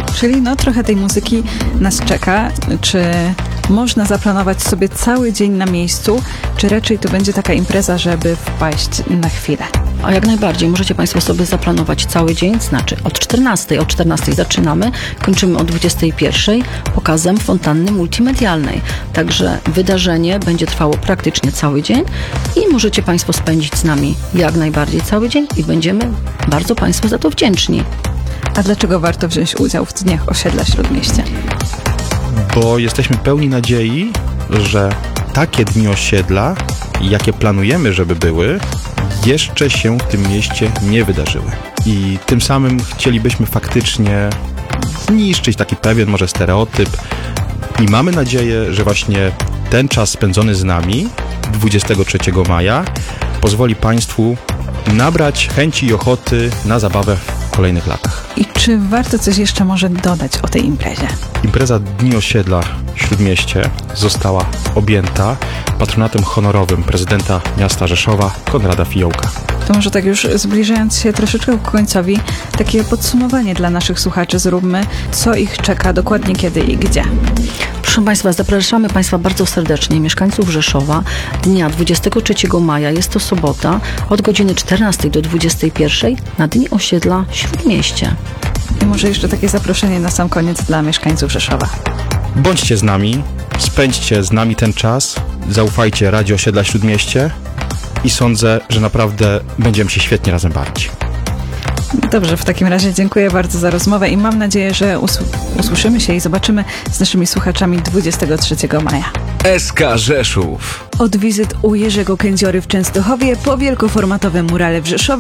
Czyli no trochę tej muzyki nas czeka. Czy można zaplanować sobie cały dzień na miejscu, czy raczej to będzie taka impreza, żeby wpaść na chwilę? A jak najbardziej, możecie Państwo sobie zaplanować cały dzień, znaczy od czternastej, od czternastej zaczynamy, kończymy o dwudziestej pierwszej pokazem fontanny multimedialnej. Także wydarzenie będzie trwało praktycznie cały dzień i możecie Państwo spędzić z nami jak najbardziej cały dzień i będziemy bardzo Państwu za to wdzięczni. A dlaczego warto wziąć udział w Dniach Osiedla Śródmieścia? Bo jesteśmy pełni nadziei, że takie dni osiedla, jakie planujemy, żeby były, jeszcze się w tym mieście nie wydarzyły. I tym samym chcielibyśmy faktycznie zniszczyć taki pewien może stereotyp i mamy nadzieję, że właśnie ten czas spędzony z nami dwudziestego trzeciego maja pozwoli Państwu nabrać chęci i ochoty na zabawę w kolejnych latach. I czy warto coś jeszcze może dodać o tej imprezie? Impreza Dni Osiedla w Śródmieście została objęta patronatem honorowym prezydenta miasta Rzeszowa Konrada Fiołka. To może tak już zbliżając się troszeczkę ku końcowi, takie podsumowanie dla naszych słuchaczy zróbmy, co ich czeka dokładnie kiedy i gdzie. Proszę Państwa, zapraszamy Państwa bardzo serdecznie, mieszkańców Rzeszowa, dnia dwudziestego trzeciego maja, jest to sobota, od godziny czternastej do dwudziestej pierwszej na Dni Osiedla Śródmieście. I może jeszcze takie zaproszenie na sam koniec dla mieszkańców Rzeszowa. Bądźcie z nami, spędźcie z nami ten czas, zaufajcie Radzie Osiedla Śródmieście i sądzę, że naprawdę będziemy się świetnie razem bawić. Dobrze, w takim razie dziękuję bardzo za rozmowę i mam nadzieję, że us- usłyszymy się i zobaczymy z naszymi słuchaczami dwudziestego trzeciego maja. S K Rzeszów. Od wizyt u Jerzego Kędziory w Częstochowie po wielkoformatowe murale w Rzeszowie